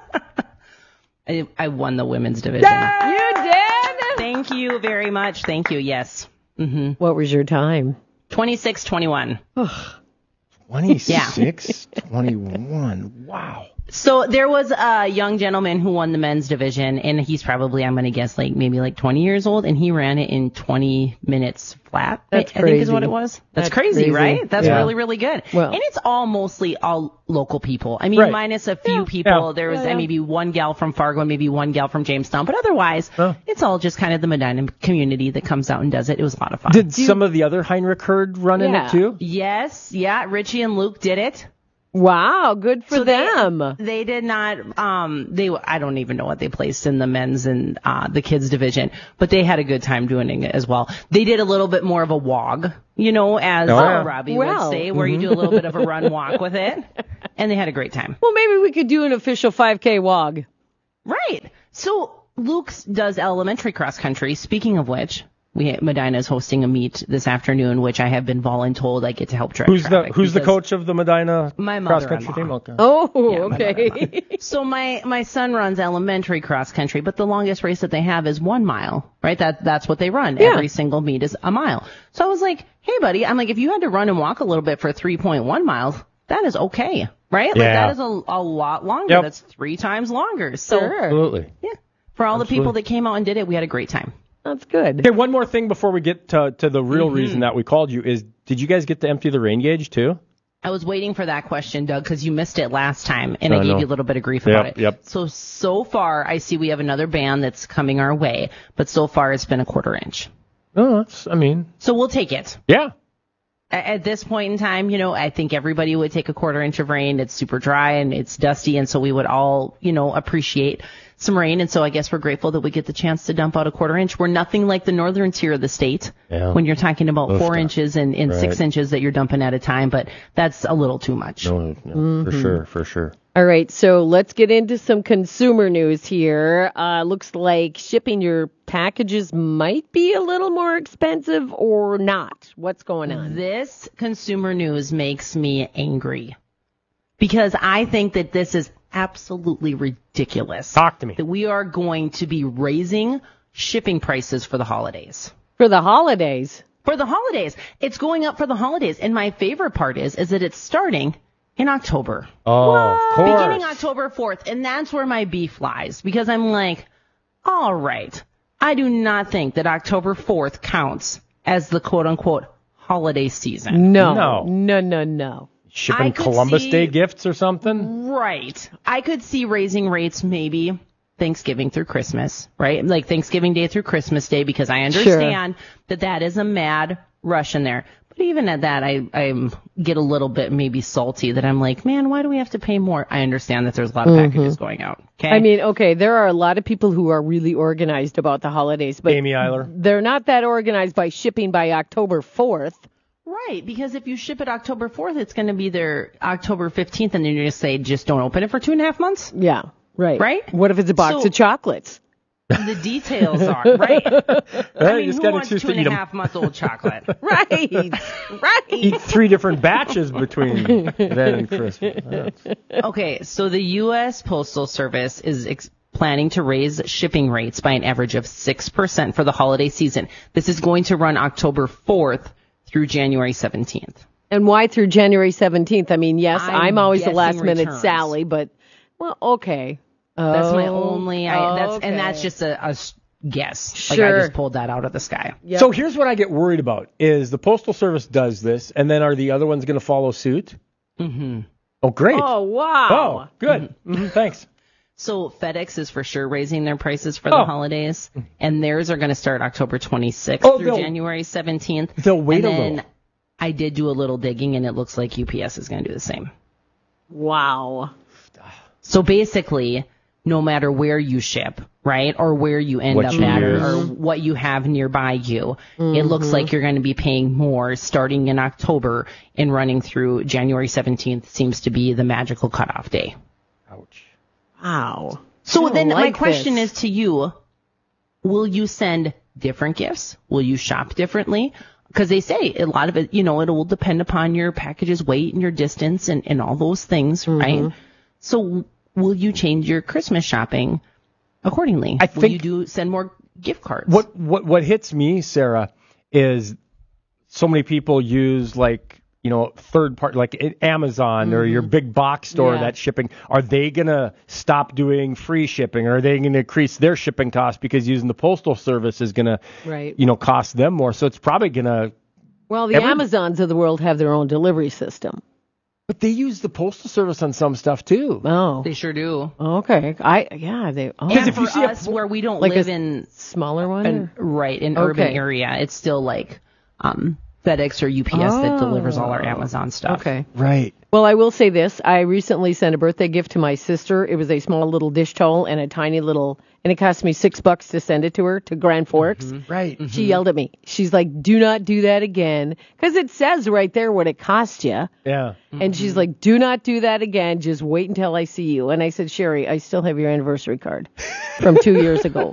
S22: I, I won the women's division.
S2: You did?
S22: Thank you very much. Thank you. Yes. Mm-hmm.
S2: What was your time?
S22: twenty-six twenty-one.
S3: twenty-six twenty-one. Wow.
S22: So there was a young gentleman who won the men's division, and he's probably, I'm going to guess, like maybe like twenty years old, and he ran it in twenty minutes flat.
S2: That's
S22: I,
S2: crazy.
S22: I think is what it was. That's,
S2: That's
S22: crazy,
S2: crazy.
S22: right? That's
S3: Yeah.
S22: really, really good.
S2: Well-
S22: and it's all mostly all local people. I mean,
S3: Right.
S22: minus a few
S2: Yeah.
S22: people.
S3: Yeah.
S22: There was
S2: Yeah, yeah.
S22: uh, maybe one gal from Fargo and maybe one gal from Jamestown, but otherwise,
S3: Oh.
S22: it's all just kind of the Medina community that comes out and does it. It was a lot of fun.
S3: Did some of the other Heinrich herd run in
S2: Yeah.
S3: it too?
S22: Yes, yeah. Richie and Luke did it.
S2: Wow, good for
S22: So they-
S2: them.
S22: They did not. Um, they I don't even know what they placed in the men's and uh, the kids division, but they had a good time doing it as well. They did a little bit more of a wog, you know, as
S3: Oh, yeah.
S22: Robbie
S2: Well.
S22: would say, where you do a little bit of a run walk with it, and they had a great time.
S2: Well, maybe we could do an official five K wog.
S22: Right. So Luke does elementary cross country. Speaking of which, we Medina is hosting a meet this afternoon, which I have been voluntold I get to help direct
S3: Who's the
S22: traffic
S3: Who's the
S22: because-
S3: coach of the Medina
S22: My
S3: cross country
S22: mother-in-law.
S3: team? Okay.
S2: Oh,
S22: Yeah, my
S2: okay.
S22: So my my son runs elementary cross country, but the longest race that they have is one mile, right? That that's what they run.
S2: Yeah.
S22: Every single meet is a mile. So I was like, hey buddy, I'm like, if you had to run and walk a little bit for three point one miles, that is okay, right? Like
S3: Yeah.
S22: that is a, a lot longer.
S3: Yep.
S22: That's three times longer. So
S2: Sure.
S3: Absolutely.
S22: yeah, for all the people
S3: Absolutely.
S22: that came out and did it, we had a great time.
S2: That's good.
S3: Okay, one more thing before we get to to the real
S22: Mm-hmm.
S3: reason that we called you is, did you guys get to empty the rain gauge too?
S22: I was waiting for that question, Doug, because you missed it last time, and
S3: I
S22: I gave
S3: know.
S22: you a little bit of grief
S3: Yep,
S22: about it.
S3: yep.
S22: So, so far, I see we have another band that's coming our way, but so far it's been a quarter inch.
S3: No, that's, I mean,
S22: So we'll take it.
S3: yeah.
S22: A- At this point in time, you know, I think everybody would take a quarter inch of rain. It's super dry and it's dusty, and so we would all, you know, appreciate some rain. And so I guess we're grateful that we get the chance to dump out a quarter inch. We're nothing like the northern tier of the state
S3: Yeah.
S22: when you're talking about
S3: Those
S22: four
S3: stuff.
S22: inches and, and six
S3: Right.
S22: inches that you're dumping at a time, but that's a little too much.
S3: No, no, for sure, for sure.
S2: All right, so let's get into some consumer news here. Uh, looks like shipping your packages might be a little more expensive or not. What's going on?
S22: This consumer news makes me angry because I think that this is absolutely ridiculous.
S3: Talk to me.
S22: That we are going to be raising shipping prices for the holidays.
S2: For the holidays.
S22: For the holidays. It's going up for the holidays. And my favorite part is, is that it's starting in October.
S3: Oh, of course.
S22: Beginning October fourth. And that's where my beef lies because I'm like, all right. I do not think that October fourth counts as the quote unquote holiday season.
S2: No.
S3: No.
S2: No, no, no.
S3: Shipping
S22: I could
S3: Columbus
S22: see-
S3: Day gifts or something?
S22: Right. I could see raising rates maybe Thanksgiving through Christmas, right? Like Thanksgiving Day through Christmas Day, because I understand that that is a mad rush in there. But even at that, I, I get a little bit maybe salty that I'm like, man, why do we have to pay more? I understand that there's a lot of packages going out. Okay.
S2: I mean, okay, there are a lot of people who are really organized about the holidays, but
S3: Amy Eiler.
S2: they're not that organized by shipping by October fourth.
S22: Right, because if you ship it October fourth, it's going to be there October fifteenth, and then you're going to say, just don't open it for two and a half months?
S2: Yeah, right.
S22: Right?
S2: What if it's a box
S22: So-
S2: of chocolates?
S22: The details are, right? I mean,
S3: you just
S22: who
S3: gotta
S22: wants
S3: choose
S22: two
S3: to
S22: and
S3: eat
S22: a
S3: 'em.
S22: half months old chocolate?
S2: Right, right.
S3: Eat three different batches between then and Christmas. That's-
S22: Okay, so the U S Postal Service is ex- planning to raise shipping rates by an average of six percent for the holiday season. This is going to run October fourth through January seventeenth.
S2: And why through January seventeenth? I mean, yes, I'm,
S22: I'm
S2: always the
S22: guessing
S2: last minute
S22: returns.
S2: Sally, but, well, okay.
S22: That's my
S2: Oh,
S22: only, I, that's,
S2: okay.
S22: and that's just a, a s- guess. Like
S2: Sure.
S22: I just pulled that out of the sky.
S2: Yep.
S3: So here's what I get worried about is the Postal Service does this, and then are the other ones going to follow suit?
S22: Mm-hmm.
S3: Oh, great.
S2: Oh, wow.
S3: Oh, good. Mm-hmm, thanks.
S22: So FedEx is for sure raising their prices for the
S3: Oh.
S22: holidays, and theirs are going to start October twenty-sixth
S3: Oh,
S22: through
S3: they'll-
S22: January seventeenth.
S3: They'll wait
S22: and
S3: a
S22: then
S3: little.
S22: I did do a little digging, and it looks like U P S is going to do the same.
S2: Wow.
S22: So basically, no matter where you ship, right, or where you end
S3: What
S22: up
S3: you
S22: at, or,
S3: use.
S22: or what you have nearby you, it looks like you're going to be paying more starting in October and running through January seventeenth seems to be the magical cutoff day.
S3: Ouch.
S2: Wow.
S22: So
S2: I don't
S22: then my
S2: like
S22: question
S2: this.
S22: is to you, will you send different gifts? Will you shop differently? Because they say a lot of it, you know, it will depend upon your package's weight and your distance and, and all those things, right? So will you change your Christmas shopping accordingly?
S3: I
S22: will
S3: think-
S22: you do send more gift cards?
S3: What what what hits me, Sarah, is so many people use like you know, third part like Amazon mm-hmm. or your big box store
S2: yeah.
S3: that's shipping, are they going to stop doing free shipping, or are they going to increase their shipping costs because using the postal service is going to,
S2: right.
S3: you know, cost them more? So it's probably going to.
S2: Well, the every, Amazons of the world have their own delivery system.
S3: But they use the postal service on some stuff too.
S2: Oh,
S22: they sure do.
S2: Okay, I yeah they. Oh.
S22: And if for you see us, a, where we don't
S2: like
S22: live
S2: a
S22: in
S2: smaller one,
S22: an, right in
S2: okay.
S22: urban area, it's still like um, FedEx or U P S oh. that delivers all our Amazon stuff.
S2: Okay,
S3: right.
S2: Well, I will say this: I recently sent a birthday gift to my sister. It was a small little dish towel and a tiny little. And it cost me six bucks to send it to her to Grand Forks.
S3: Mm-hmm. Right.
S2: She
S3: mm-hmm.
S2: yelled at me. She's like, "Do not do that again," because it says right there what it cost you.
S3: Yeah.
S2: And mm-hmm. she's like, "Do not do that again. Just wait until I see you." And I said, "Sherry, I still have your anniversary card from two years ago."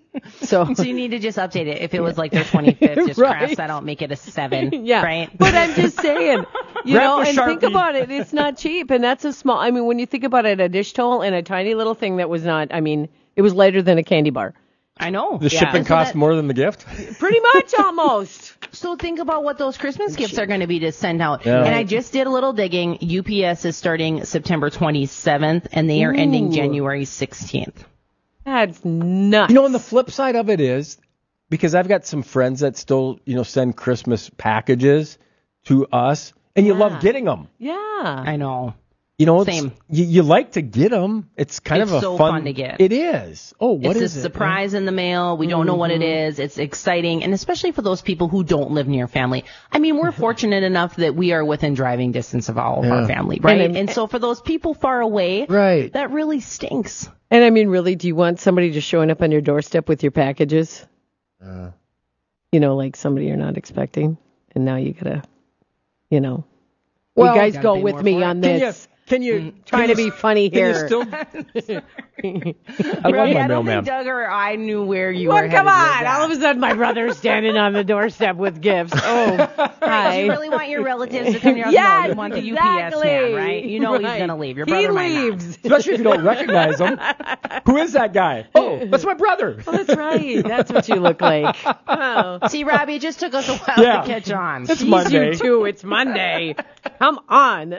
S2: So,
S22: so you need to just update it. If it was like their twenty-fifth, just
S2: right.
S22: cross that out, make it a seven.
S2: Yeah.
S22: Right.
S2: But I'm just saying, you know, and Sharpie. Think about it. It's not cheap, and that's a small. I mean, when you think about it, a dish towel and a tiny little thing that was not. I mean. It was lighter than a candy bar.
S22: I know.
S3: The
S22: yeah.
S3: shipping
S22: so
S3: costs
S22: that,
S3: more than the gift?
S2: Pretty much, almost.
S22: So think about what those Christmas gifts are going to be to send out.
S3: Yeah.
S22: And I just did a little digging. U P S is starting September twenty-seventh, and they are
S2: Ooh.
S22: ending January sixteenth.
S2: That's nuts.
S3: You know, and the flip side of it is, because I've got some friends that still, you know, send Christmas packages to us, and you
S2: yeah.
S3: love getting them.
S2: Yeah.
S22: I know.
S3: You know, it's,
S22: Same.
S3: You, you like to get them. It's kind
S22: it's
S3: of a
S22: so
S3: fun,
S22: fun to get.
S3: It is. Oh, what
S22: it's
S3: is
S22: a
S3: it?
S22: surprise in the mail. We don't mm-hmm. know what it is. It's exciting, and especially for those people who don't live near family. I mean, we're fortunate enough that we are within driving distance of all of
S3: yeah.
S22: our family, right?
S2: And,
S22: and so for those people far away,
S3: right.
S22: that really stinks.
S2: And I mean, really, do you want somebody just showing up on your doorstep with your packages?
S3: Uh,
S2: you know, like somebody you're not expecting, and now you gotta, you know.
S3: Well,
S2: you guys go with me on this.
S3: Can you
S2: mm, trying
S3: can
S2: to
S3: you,
S2: be funny here?
S3: Can you still? I love my
S22: I don't
S3: mailman.
S22: think Doug or I knew where you
S2: well,
S22: were.
S2: Come
S22: on!
S2: All of a sudden, my brother's standing on the doorstep with gifts. Oh, hi!
S22: You really want your relatives to come to your house?
S2: Yes,
S22: No, you want the
S2: exactly.
S22: U P S man, right? You know
S2: right.
S22: he's gonna leave. Your
S2: he
S22: brother
S2: leaves.
S22: might not.
S3: Especially if you don't recognize him. Who is that guy? Oh, that's my brother.
S2: Oh, that's right. That's what you look like. Oh.
S22: See, Robbie, it just took us a while
S3: yeah.
S22: to catch on.
S3: It's
S2: Jeez,
S3: Monday.
S2: You too. It's Monday. Come on.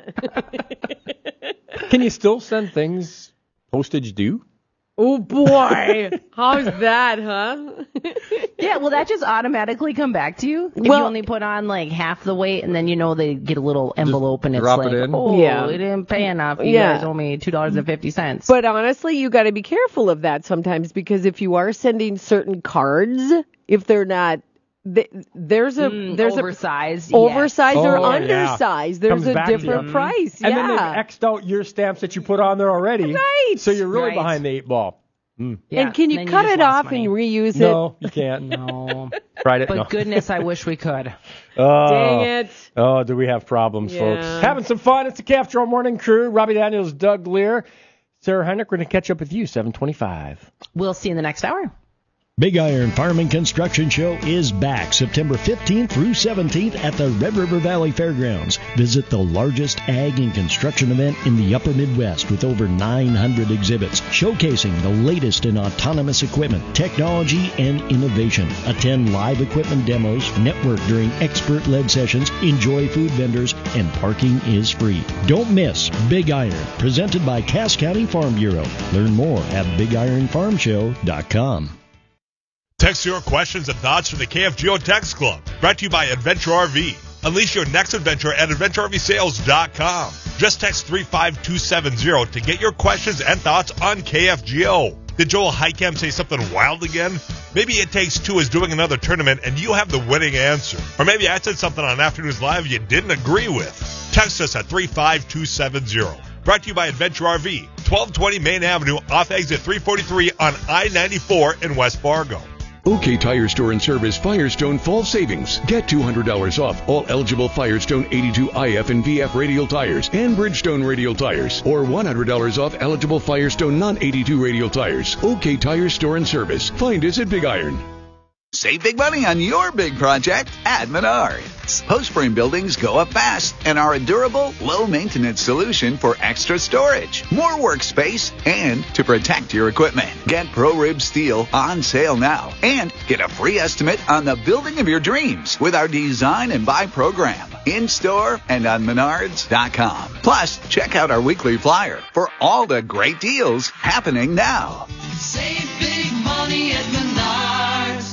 S3: Can you still send things postage due?
S2: Oh, boy. How's that, huh?
S22: Yeah, will that just automatically come back to you? If
S2: well,
S22: you only put on like half the weight, and then you know they get a little envelope and it's
S3: drop
S22: like,
S3: it in.
S22: oh,
S2: yeah.
S22: we didn't pay enough. You
S2: yeah.
S22: guys owe me two dollars and fifty cents.
S2: But honestly, you got to be careful of that sometimes, because if you are sending certain cards, if they're not, there's a
S22: mm,
S2: there's
S22: oversized,
S2: a oversized
S3: yes.
S2: or
S3: oh,
S2: undersized.
S3: Yeah.
S2: There's
S3: Comes
S2: a different
S3: to
S2: price.
S3: And
S2: yeah.
S3: then they've X'd out your stamps that you put on there already.
S2: Right.
S3: So you're really
S22: right.
S3: behind the eight ball. Mm.
S22: Yeah.
S2: And can you
S22: then
S2: cut
S22: you
S2: it off
S22: money.
S2: and reuse it?
S3: No, you can't.
S22: No.
S3: Tried it.
S22: But
S3: no.
S22: goodness, I wish we could.
S3: Oh,
S2: dang it.
S3: Oh, do we have problems,
S2: yeah.
S3: folks? Having some fun. It's the K F J O Morning Crew. Robbie Daniels, Doug Lear, Sarah Heinrich. We're going to catch up with you, seven twenty-five.
S22: We'll see you in the next hour.
S4: Big Iron Farm and Construction Show is back September fifteenth through seventeenth at the Red River Valley Fairgrounds. Visit the largest ag and construction event in the upper Midwest with over nine hundred exhibits showcasing the latest in autonomous equipment, technology, and innovation. Attend live equipment demos, network during expert-led sessions, enjoy food vendors, and parking is free. Don't miss Big Iron, presented by Cass County Farm Bureau. Learn more at big iron farm show dot com.
S10: Text your questions and thoughts from the K F G O Text Club. Brought to you by Adventure R V. Unleash your next adventure at adventure r v sales dot com. Just text three five two seven zero to get your questions and thoughts on K F G O. Did Joel Heicam say something wild again? Maybe It Takes Two is doing another tournament and you have the winning answer. Or maybe I said something on Afternoons Live you didn't agree with. Text us at three five two seven zero. Brought to you by Adventure R V, twelve twenty Main Avenue off exit three forty-three on I ninety-four in West Fargo.
S5: OK Tire Store and Service Firestone Fall Savings. Get two hundred dollars off all eligible Firestone eighty-two I F and V F radial tires and Bridgestone radial tires, or one hundred dollars off eligible Firestone non eighty-two radial tires. OK Tire Store and Service. Find us at Big Iron.
S23: Save big money on your big project at Menards. Post frame buildings go up fast and are a durable, low-maintenance solution for extra storage, more workspace, and to protect your equipment. Get ProRib Steel on sale now and get a free estimate on the building of your dreams with our Design and Buy program. in-store and on menards dot com. Plus, check out our weekly flyer for all the great deals happening now.
S16: Save big money at Menards.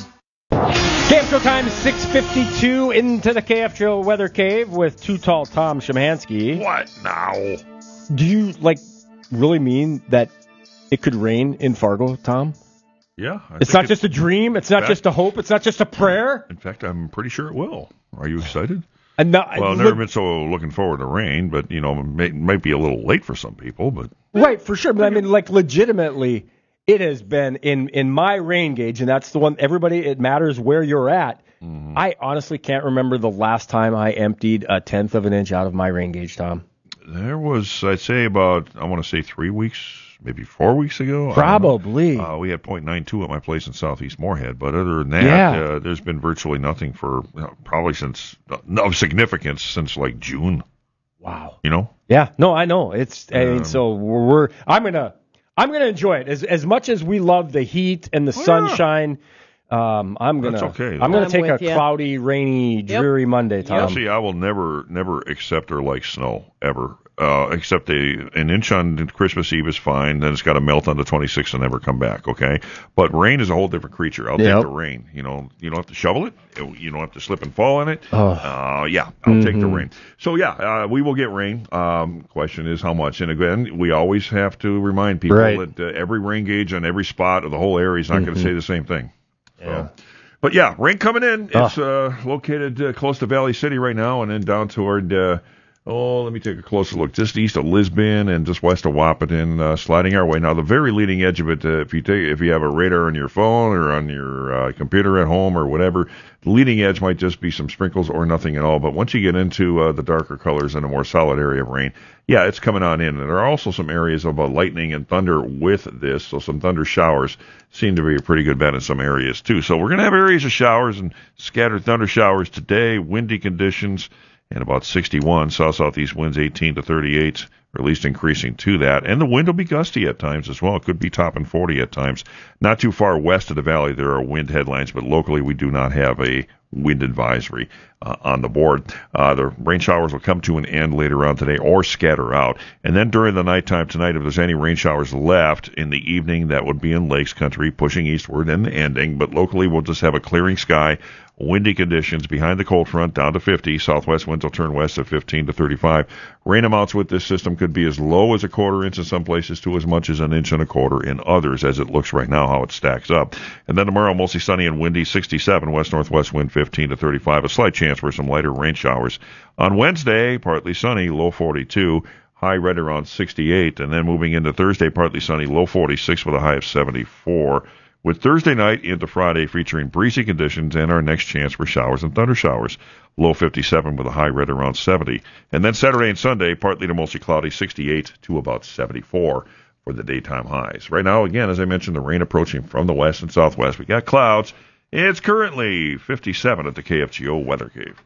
S3: K F Show time, six fifty-two, into the K F Show Weather Cave with Too Tall Tom Szymanski.
S14: What now?
S3: Do you, like, really mean that it could rain in Fargo, Tom?
S14: Yeah. I
S3: it's
S14: think
S3: not just a dream. It's not
S14: fact,
S3: just a hope. It's not just a prayer.
S14: In fact, I'm pretty sure it will. Are you excited?
S3: And no,
S14: well, I've never been so looking forward to rain, but, you know, it may, might be a little late for some people. But
S3: Right, for sure. But I mean, like, legitimately, it has been in, in my rain gauge, and that's the one, everybody, it matters where you're at. Mm-hmm. I honestly can't remember the last time I emptied a tenth of an inch out of my rain gauge, Tom.
S14: There was, I'd say, about, I want to say three weeks, maybe four weeks ago.
S3: Probably.
S14: Uh, we had point nine two at my place in Southeast Moorhead, but other than that,
S3: yeah.
S14: uh, there's been virtually nothing for you know, probably since, uh, of significance since like June.
S3: Wow.
S14: You know?
S3: Yeah, no, I know. It's, I mean,
S14: Um,
S3: so we're, we're, I'm going to, I'm going to enjoy it. As, as much as we love the heat and the
S14: Oh, yeah.
S3: sunshine, um, I'm going to,
S14: That's okay, though.
S3: I'm going to
S2: I'm
S3: take a
S2: with ya.
S3: cloudy, rainy, dreary Monday, Tom.
S14: See, I will never, never accept or like snow ever. Uh, except a an inch on Christmas Eve is fine. Then it's got to melt on the twenty-sixth and never come back. Okay, but rain is a whole different creature. I'll
S3: Yep.
S14: take the rain. You know, you don't have to shovel it. You don't have to slip and fall in it.
S3: Oh.
S14: Uh, yeah, I'll take the
S3: Mhm.
S14: rain. So yeah, uh, we will get rain. Um, question is how much. And again, we always have to remind people
S3: Right.
S14: that uh, every rain gauge on every spot of the whole area is not going
S3: Mhm.
S14: to say the same thing.
S3: Yeah.
S14: So, but yeah, rain coming in.
S3: Oh.
S14: It's uh, located uh, close to Valley City right now, and then down toward. Uh, Oh, let me take a closer look. Just east of Lisbon and just west of Wahpeton, uh, sliding our way. Now, the very leading edge of it, uh, if you take, if you have a radar on your phone or on your uh, computer at home or whatever, the leading edge might just be some sprinkles or nothing at all. But once you get into uh, the darker colors and a more solid area of rain, yeah, it's coming on in. And there are also some areas of uh, lightning and thunder with this, so some thunder showers seem to be a pretty good bet in some areas too. So we're going to have areas of showers and scattered thunder showers today, windy conditions. And about sixty-one, south-southeast winds eighteen to thirty-eight, or at least increasing to that. And the wind will be gusty at times as well. It could be topping forty at times. Not too far west of the valley, there are wind headlines, but locally we do not have a wind advisory uh, on the board. Uh, the rain showers will come to an end later on today or scatter out. And then during the nighttime tonight, if there's any rain showers left in the evening, that would be in Lakes Country, pushing eastward and ending. But locally, we'll just have a clearing sky. Windy conditions behind the cold front down to fifty. Southwest winds will turn west at fifteen to thirty-five. Rain amounts with this system could be as low as a quarter inch in some places to as much as an inch and a quarter in others, as it looks right now how it stacks up. And then tomorrow, mostly sunny and windy, sixty-seven. West-northwest wind fifteen to thirty-five. A slight chance for some lighter rain showers. On Wednesday, partly sunny, low forty-two. High right around sixty-eight. And then moving into Thursday, partly sunny, low forty-six with a high of seventy-four. With Thursday night into Friday featuring breezy conditions and our next chance for showers and thunder showers. Low fifty-seven with a high right around seventy. And then Saturday and Sunday, partly to mostly cloudy, sixty-eight to about seventy-four for the daytime highs. Right now, again, as I mentioned, the rain approaching from the west and southwest. We got clouds. It's currently fifty-seven at the K F G O Weather Cave.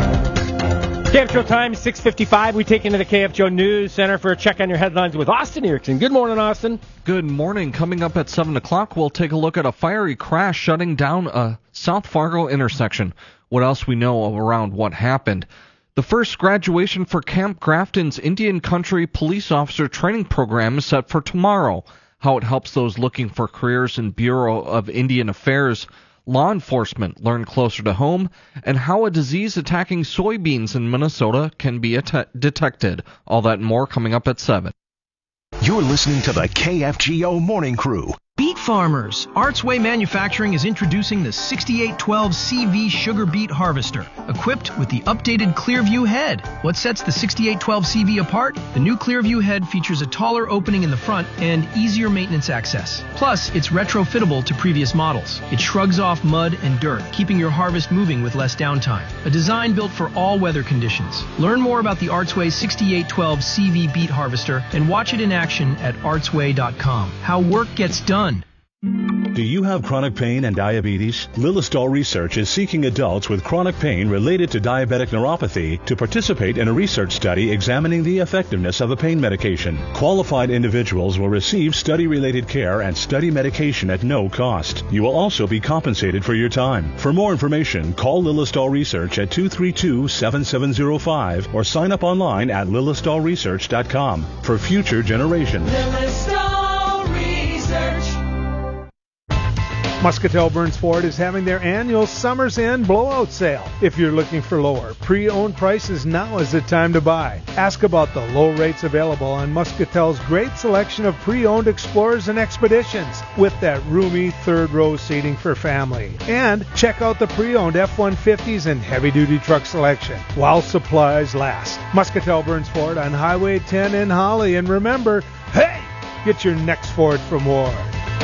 S3: K F G O time, six fifty-five. We take into the K F G O News Center for a check on your headlines with Austin Erickson. Good morning, Austin.
S7: Good morning. Coming up at seven o'clock, we'll take a look at a fiery crash shutting down a South Fargo intersection. What else we know around what happened. The first graduation for Camp Grafton's Indian Country Police Officer Training Program is set for tomorrow. How it helps those looking for careers in Bureau of Indian Affairs law enforcement learn closer to home, and how a disease attacking soybeans in Minnesota can be att- detected. All that and more coming up at seven.
S6: You're listening to the K F G O Morning Crew.
S1: Beet farmers, Artsway Manufacturing is introducing the sixty-eight twelve C V Sugar Beet Harvester, equipped with the updated Clearview head. What sets the sixty-eight twelve C V apart? The new Clearview head features a taller opening in the front and easier maintenance access. Plus, it's retrofittable to previous models. It shrugs off mud and dirt, keeping your harvest moving with less downtime. A design built for all weather conditions. Learn more about the Artsway sixty-eight twelve C V Beet Harvester and watch it in action at artsway dot com. How work gets done.
S8: Do you have chronic pain and diabetes? Lilistol Research is seeking adults with chronic pain related to diabetic neuropathy to participate in a research study examining the effectiveness of the pain medication. Qualified individuals will receive study-related care and study medication at no cost. You will also be compensated for your time. For more information, call Lilistol Research at two three two, seven seven zero five or sign up online at lilistol research dot com for future generations.
S9: Lilistol Research.
S11: Muscatel Burns Ford is having their annual Summer's End blowout sale. If you're looking for lower pre-owned prices, now is the time to buy. Ask about the low rates available on Muscatel's great selection of pre-owned Explorers and Expeditions with that roomy third row seating for family. And check out the pre-owned F one fifties and heavy-duty truck selection while supplies last. Muscatel Burns Ford on Highway ten in Holly. And remember, hey, get your next Ford from Ward.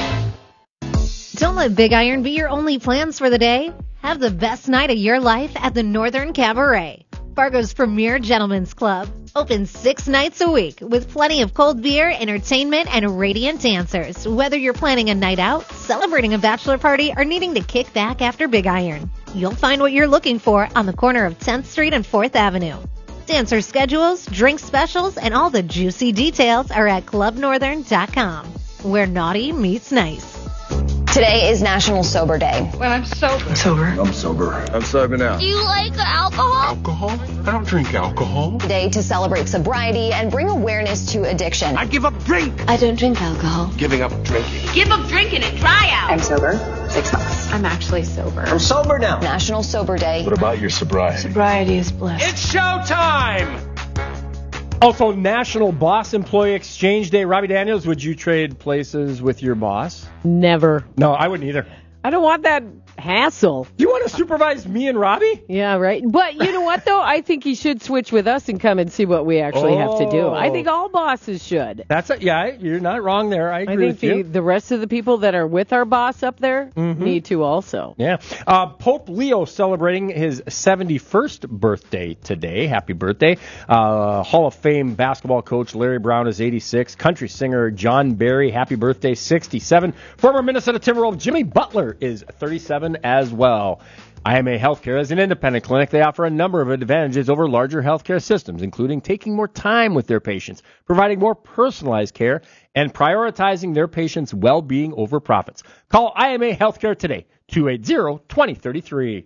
S24: Don't let Big Iron be your only plans for the day. Have the best night of your life at the Northern Cabaret, Fargo's premier gentlemen's club. Open six nights a week with plenty of cold beer, entertainment, and radiant dancers. Whether you're planning a night out, celebrating a bachelor party, or needing to kick back after Big Iron, you'll find what you're looking for on the corner of tenth Street and fourth Avenue. Dancer schedules, drink specials, and all the juicy details are at club northern dot com, where naughty meets nice.
S25: Today is National Sober Day.
S26: Well, I'm sober. I'm sober.
S27: I'm sober. I'm sober now.
S25: Do you like alcohol?
S27: Alcohol? I don't drink alcohol.
S25: Today to celebrate sobriety and bring awareness to addiction.
S27: I give up drink.
S25: I don't drink alcohol.
S27: Giving up drinking.
S26: Give up drinking and try out.
S25: I'm sober. Six months.
S26: I'm actually sober.
S27: I'm sober now.
S25: National Sober Day.
S27: What about your sobriety?
S26: Sobriety is bliss.
S27: It's showtime!
S3: Also, National Boss Employee Exchange Day. Robbie Daniels, would you trade places with your boss?
S2: Never.
S3: No, I wouldn't either.
S2: I don't want that hassle.
S3: Do you want to supervise me and Robbie?
S2: Yeah, right. But you know what, though? I think he should switch with us and come and see what we actually
S3: oh.
S2: have to do. I think all bosses should.
S3: That's a, yeah, you're not wrong there. I agree
S2: I think
S3: with
S2: the,
S3: you.
S2: the rest of the people that are with our boss up there
S3: mm-hmm.
S2: need to also.
S3: Yeah. Uh, Pope Leo celebrating his seventy-first birthday today. Happy birthday. Uh, Hall of Fame basketball coach Larry Brown is eighty-six. Country singer John Barry, happy birthday, sixty-seven. Former Minnesota Timberwolf Jimmy Butler is thirty-seven as well. I M A Healthcare is an independent clinic. They offer a number of advantages over larger healthcare systems, including taking more time with their patients, providing more personalized care, and prioritizing their patients' well-being over profits. Call I M A Healthcare today, two eight zero, two zero three three.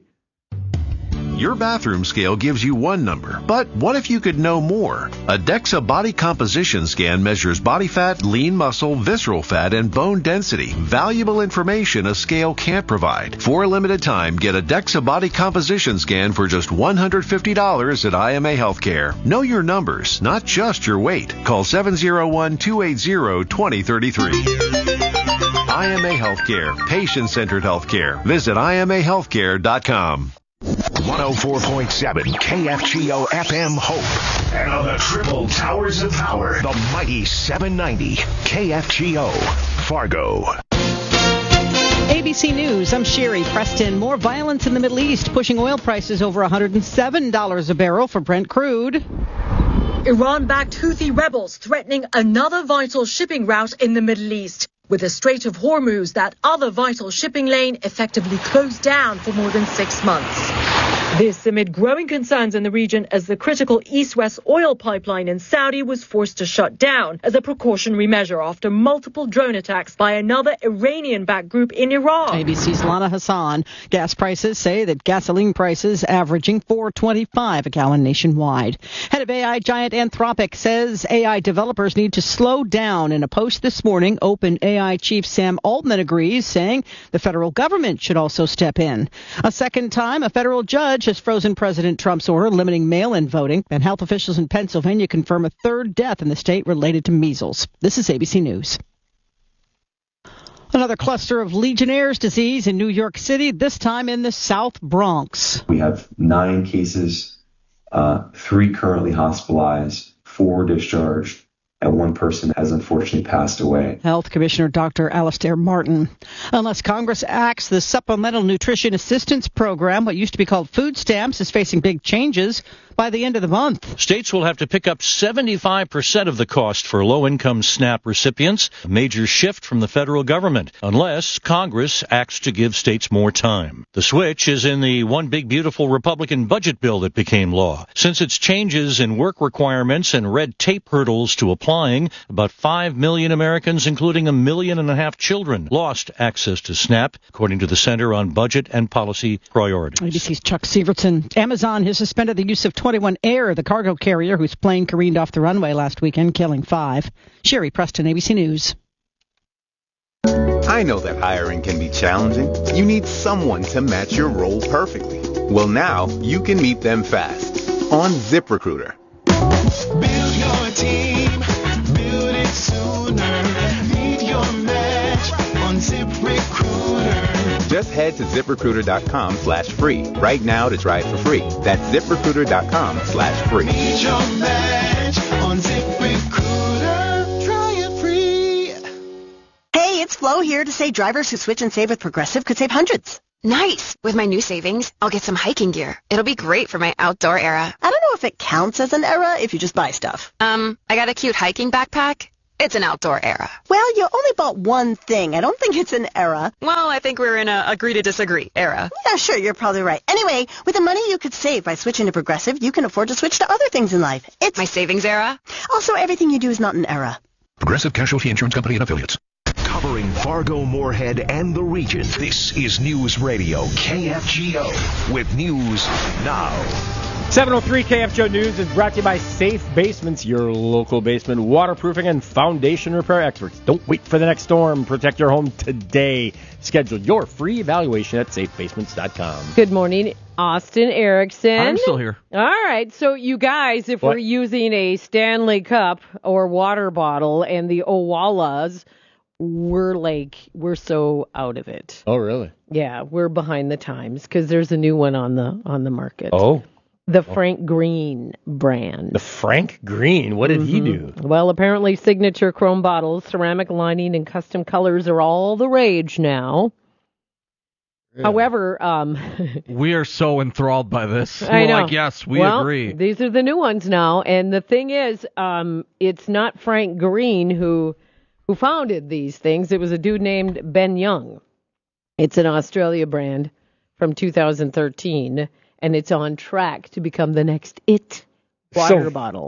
S28: Your bathroom scale gives you one number, but what if you could know more? A DEXA body composition scan measures body fat, lean muscle, visceral fat, and bone density. Valuable information a scale can't provide. For a limited time, get a DEXA body composition scan for just one hundred fifty dollars at I M A Healthcare. Know your numbers, not just your weight. Call seven zero one, two eight zero, two zero three three. I M A Healthcare, patient-centered healthcare. Visit I M A healthcare dot com.
S6: one oh four point seven K F G O F M Hope. And on the triple towers of power, the mighty seven ninety K F G O Fargo.
S29: A B C News, I'm Sherry Preston. More violence in the Middle East, pushing oil prices over one hundred seven dollars a barrel for Brent crude.
S30: Iran-backed Houthi rebels threatening another vital shipping route in the Middle East, with the Strait of Hormuz, that other vital shipping lane, effectively closed down for more than six months. This amid growing concerns in the region as the critical East-West oil pipeline in Saudi was forced to shut down as a precautionary measure after multiple drone attacks by another Iranian-backed group in Iran.
S29: A B C's Lana Hassan. Gas prices say that gasoline prices averaging four twenty-five a gallon nationwide. Head of A I giant Anthropic says A I developers need to slow down. In a post this morning, OpenAI chief Sam Altman agrees, saying the federal government should also step in. A second time, a federal judge has frozen President Trump's order limiting mail-in voting, and health officials in Pennsylvania confirm a third death in the state related to measles. This is A B C News. Another cluster of Legionnaire's disease in New York City, this time in the South Bronx.
S31: We have nine cases, uh, three currently hospitalized, four discharged, and one person has unfortunately passed away.
S29: Health Commissioner Doctor Alastair Martin. Unless Congress acts, the Supplemental Nutrition Assistance Program, what used to be called food stamps, is facing big changes. by the end of the month.
S4: States will have to pick up seventy-five percent of the cost for low-income SNAP recipients, a major shift from the federal government, unless Congress acts to give states more time. The switch is in the one big beautiful Republican budget bill that became law. Since its changes in work requirements and red tape hurdles to applying, about five million Americans, including a million and a half children, lost access to SNAP, according to the Center on Budget and Policy Priorities.
S29: A B C's Chuck Severson. Amazon has suspended the use of twenty-one Air, the cargo carrier whose plane careened off the runway last weekend, killing five. Sherry Preston, A B C News.
S10: I know that hiring can be challenging. You need someone to match your role perfectly. Well, now you can meet them fast on ZipRecruiter.
S9: Build your team, build it sooner. Meet your match on ZipRecruiter.
S10: Just head to ZipRecruiter.com slash free right now to try it for free. That's ZipRecruiter.com slash free.
S9: Meet your match on ZipRecruiter. Try it free.
S12: Hey, it's Flo here to say drivers who switch and save with Progressive could save hundreds.
S26: Nice. With my new savings, I'll get some hiking gear. It'll be great for my outdoor era.
S12: I don't know if it counts as an era if you just buy stuff.
S26: Um, I got a cute hiking backpack. It's an outdoor era.
S12: Well, you only bought one thing. I don't think it's an era.
S26: Well, I think we're in a agree to disagree era.
S12: Yeah, sure, you're probably right. Anyway, with the money you could save by switching to Progressive, you can afford to switch to other things in life. It's
S26: my savings era.
S12: Also, everything you do is not an era.
S6: Progressive Casualty Insurance Company and Affiliates. Covering Fargo, Moorhead, and the region, this is News Radio K F G O with news now.
S3: seven oh three K F G O News is brought to you by Safe Basements, your local basement waterproofing and foundation repair experts. Don't wait for the next storm. Protect your home today. Schedule your free evaluation at safe basements dot com.
S2: Good morning, Austin Erickson.
S7: I'm still here.
S2: All right. So, you guys, if what? we're using a Stanley Cup or water bottle and the Owalas, we're like, we're so out of it.
S3: Oh, really?
S2: Yeah, we're behind the times because there's a new one on the on the market.
S3: Oh.
S2: The Frank Green brand.
S3: The Frank Green? What did mm-hmm. he do?
S2: Well, apparently signature chrome bottles, ceramic lining, and custom colors are all the rage now. Really? However, um,
S7: we are so enthralled by this.
S2: I
S7: We're
S2: know.
S7: like, yes, we
S2: well,
S7: agree.
S2: These are the new ones now, and the thing is, um, it's not Frank Green who who founded these things. It was a dude named Ben Young. It's an Australia brand from two thousand thirteen. And it's on track to become the next It water so, bottle.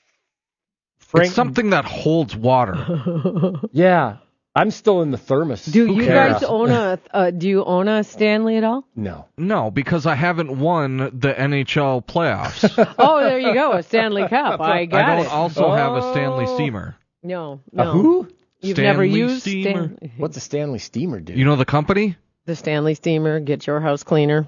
S7: Frank, it's something that holds water.
S3: Yeah, I'm still in the thermos.
S2: Do
S3: Who
S2: you
S3: cares?
S2: guys own a? Uh, do you own a Stanley at all?
S3: No,
S7: no, because I haven't won the N H L playoffs.
S2: Oh, there you go, a Stanley Cup. I got it.
S7: I don't
S2: it.
S7: also
S2: oh.
S7: have a Stanley steamer.
S2: No, no.
S3: A who?
S2: You've
S7: Stanley
S2: never used
S7: steamer.
S2: Stan-
S3: What's a Stanley steamer do?
S7: You know the company?
S2: The Stanley steamer. Get your house cleaner.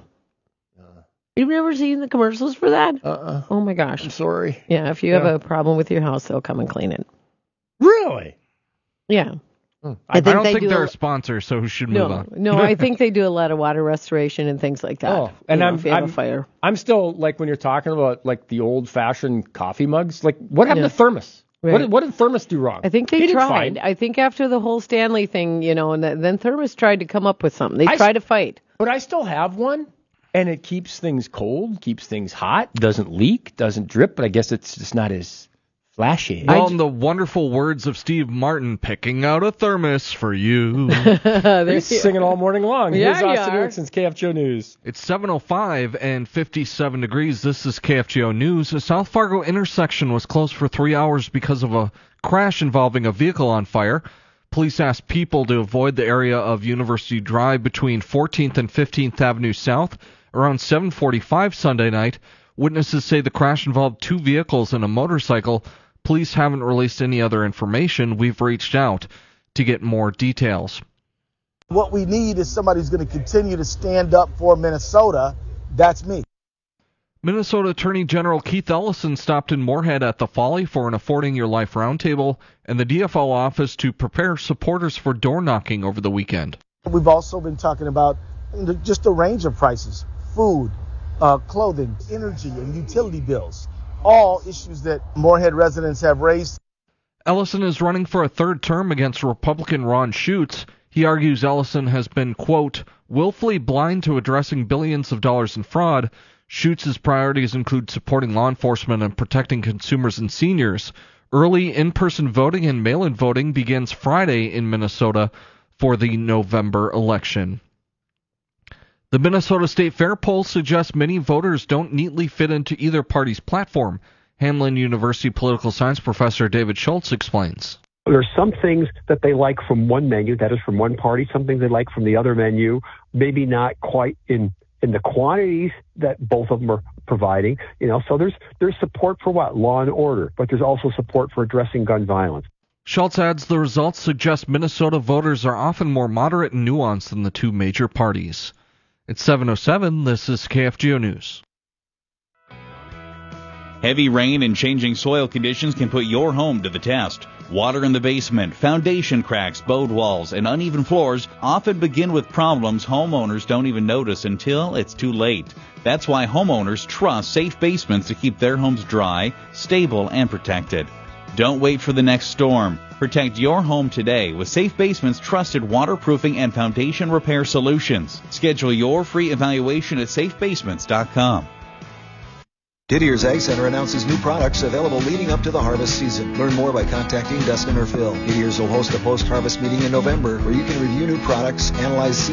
S2: You've never seen the commercials for that?
S3: Uh-uh.
S2: Oh, my gosh.
S3: I'm sorry.
S2: Yeah, if you
S3: yeah.
S2: have a problem with your house, they'll come and clean it.
S3: Really?
S2: Yeah.
S7: Hmm. I, I, think I don't think do they're a sponsor, so who should
S2: no,
S7: move on?
S2: No, I think they do a lot of water restoration and things like that.
S3: Oh, and
S2: you know,
S3: I'm,
S2: if you have
S3: I'm,
S2: a fire.
S3: I'm still, like, when you're talking about, like, the old-fashioned coffee mugs, like, what happened
S2: yeah.
S3: to thermos?
S2: Right.
S3: What, did, what did Thermos do wrong?
S2: I think they
S3: he
S2: tried. I think after the whole Stanley thing, you know, and the, then Thermos tried to come up with something. They
S3: I
S2: tried to fight.
S3: But I still have one. And it keeps things cold, keeps things hot, doesn't leak, doesn't drip, but I guess it's just not as flashy.
S7: Well, in the wonderful words of Steve Martin, picking out a thermos for you.
S3: He's singing all morning long.
S2: Yeah,
S3: Here's Austin Erickson's K F G O News.
S7: It's seven oh five and fifty-seven degrees. This is K F G O News. A South Fargo intersection was closed for three hours because of a crash involving a vehicle on fire. Police asked people to avoid the area of University Drive between fourteenth and fifteenth Avenue South. Around seven forty-five Sunday night, witnesses say the crash involved two vehicles and a motorcycle. Police haven't released any other information. We've reached out to get more details.
S13: What we need is somebody who's going to continue to stand up for Minnesota. That's me.
S7: Minnesota Attorney General Keith Ellison stopped in Moorhead at the Folly for an Affording Your Life roundtable and the D F L office to prepare supporters for door knocking over the weekend.
S13: We've also been talking about just a range of prices. Food, uh, clothing, energy, and utility bills, all issues that Moorhead residents have raised.
S7: Ellison is running for a third term against Republican Ron Schutz. He argues Ellison has been, quote, willfully blind to addressing billions of dollars in fraud. Schutz' priorities include supporting law enforcement and protecting consumers and seniors. Early in-person voting and mail-in voting begins Friday in Minnesota for the November election. The Minnesota State Fair poll suggests many voters don't neatly fit into either party's platform. Hamline University political science professor David Schultz explains.
S5: There's some things that they like from one menu, that is from one party, some things they like from the other menu, maybe not quite in, in the quantities that both of them are providing. You know, so there's there's support for what? Law and order, but there's also support for addressing gun violence.
S7: Schultz adds the results suggest Minnesota voters are often more moderate and nuanced than the two major parties. It's seven oh seven, this is K F G O News.
S14: Heavy rain and changing soil conditions can put your home to the test. Water in the basement, foundation cracks, bowed walls, and uneven floors often begin with problems homeowners don't even notice until it's too late. That's why homeowners trust Safe Basements to keep their homes dry, stable, and protected. Don't wait for the next storm. Protect your home today with Safe Basements' trusted waterproofing and foundation repair solutions. Schedule your free evaluation at safe basements dot com.
S15: Didier's Ag Center announces new products available leading up to the harvest season. Learn more by contacting Dustin or Phil. Didier's will host a post-harvest meeting in November where you can review new products, analyze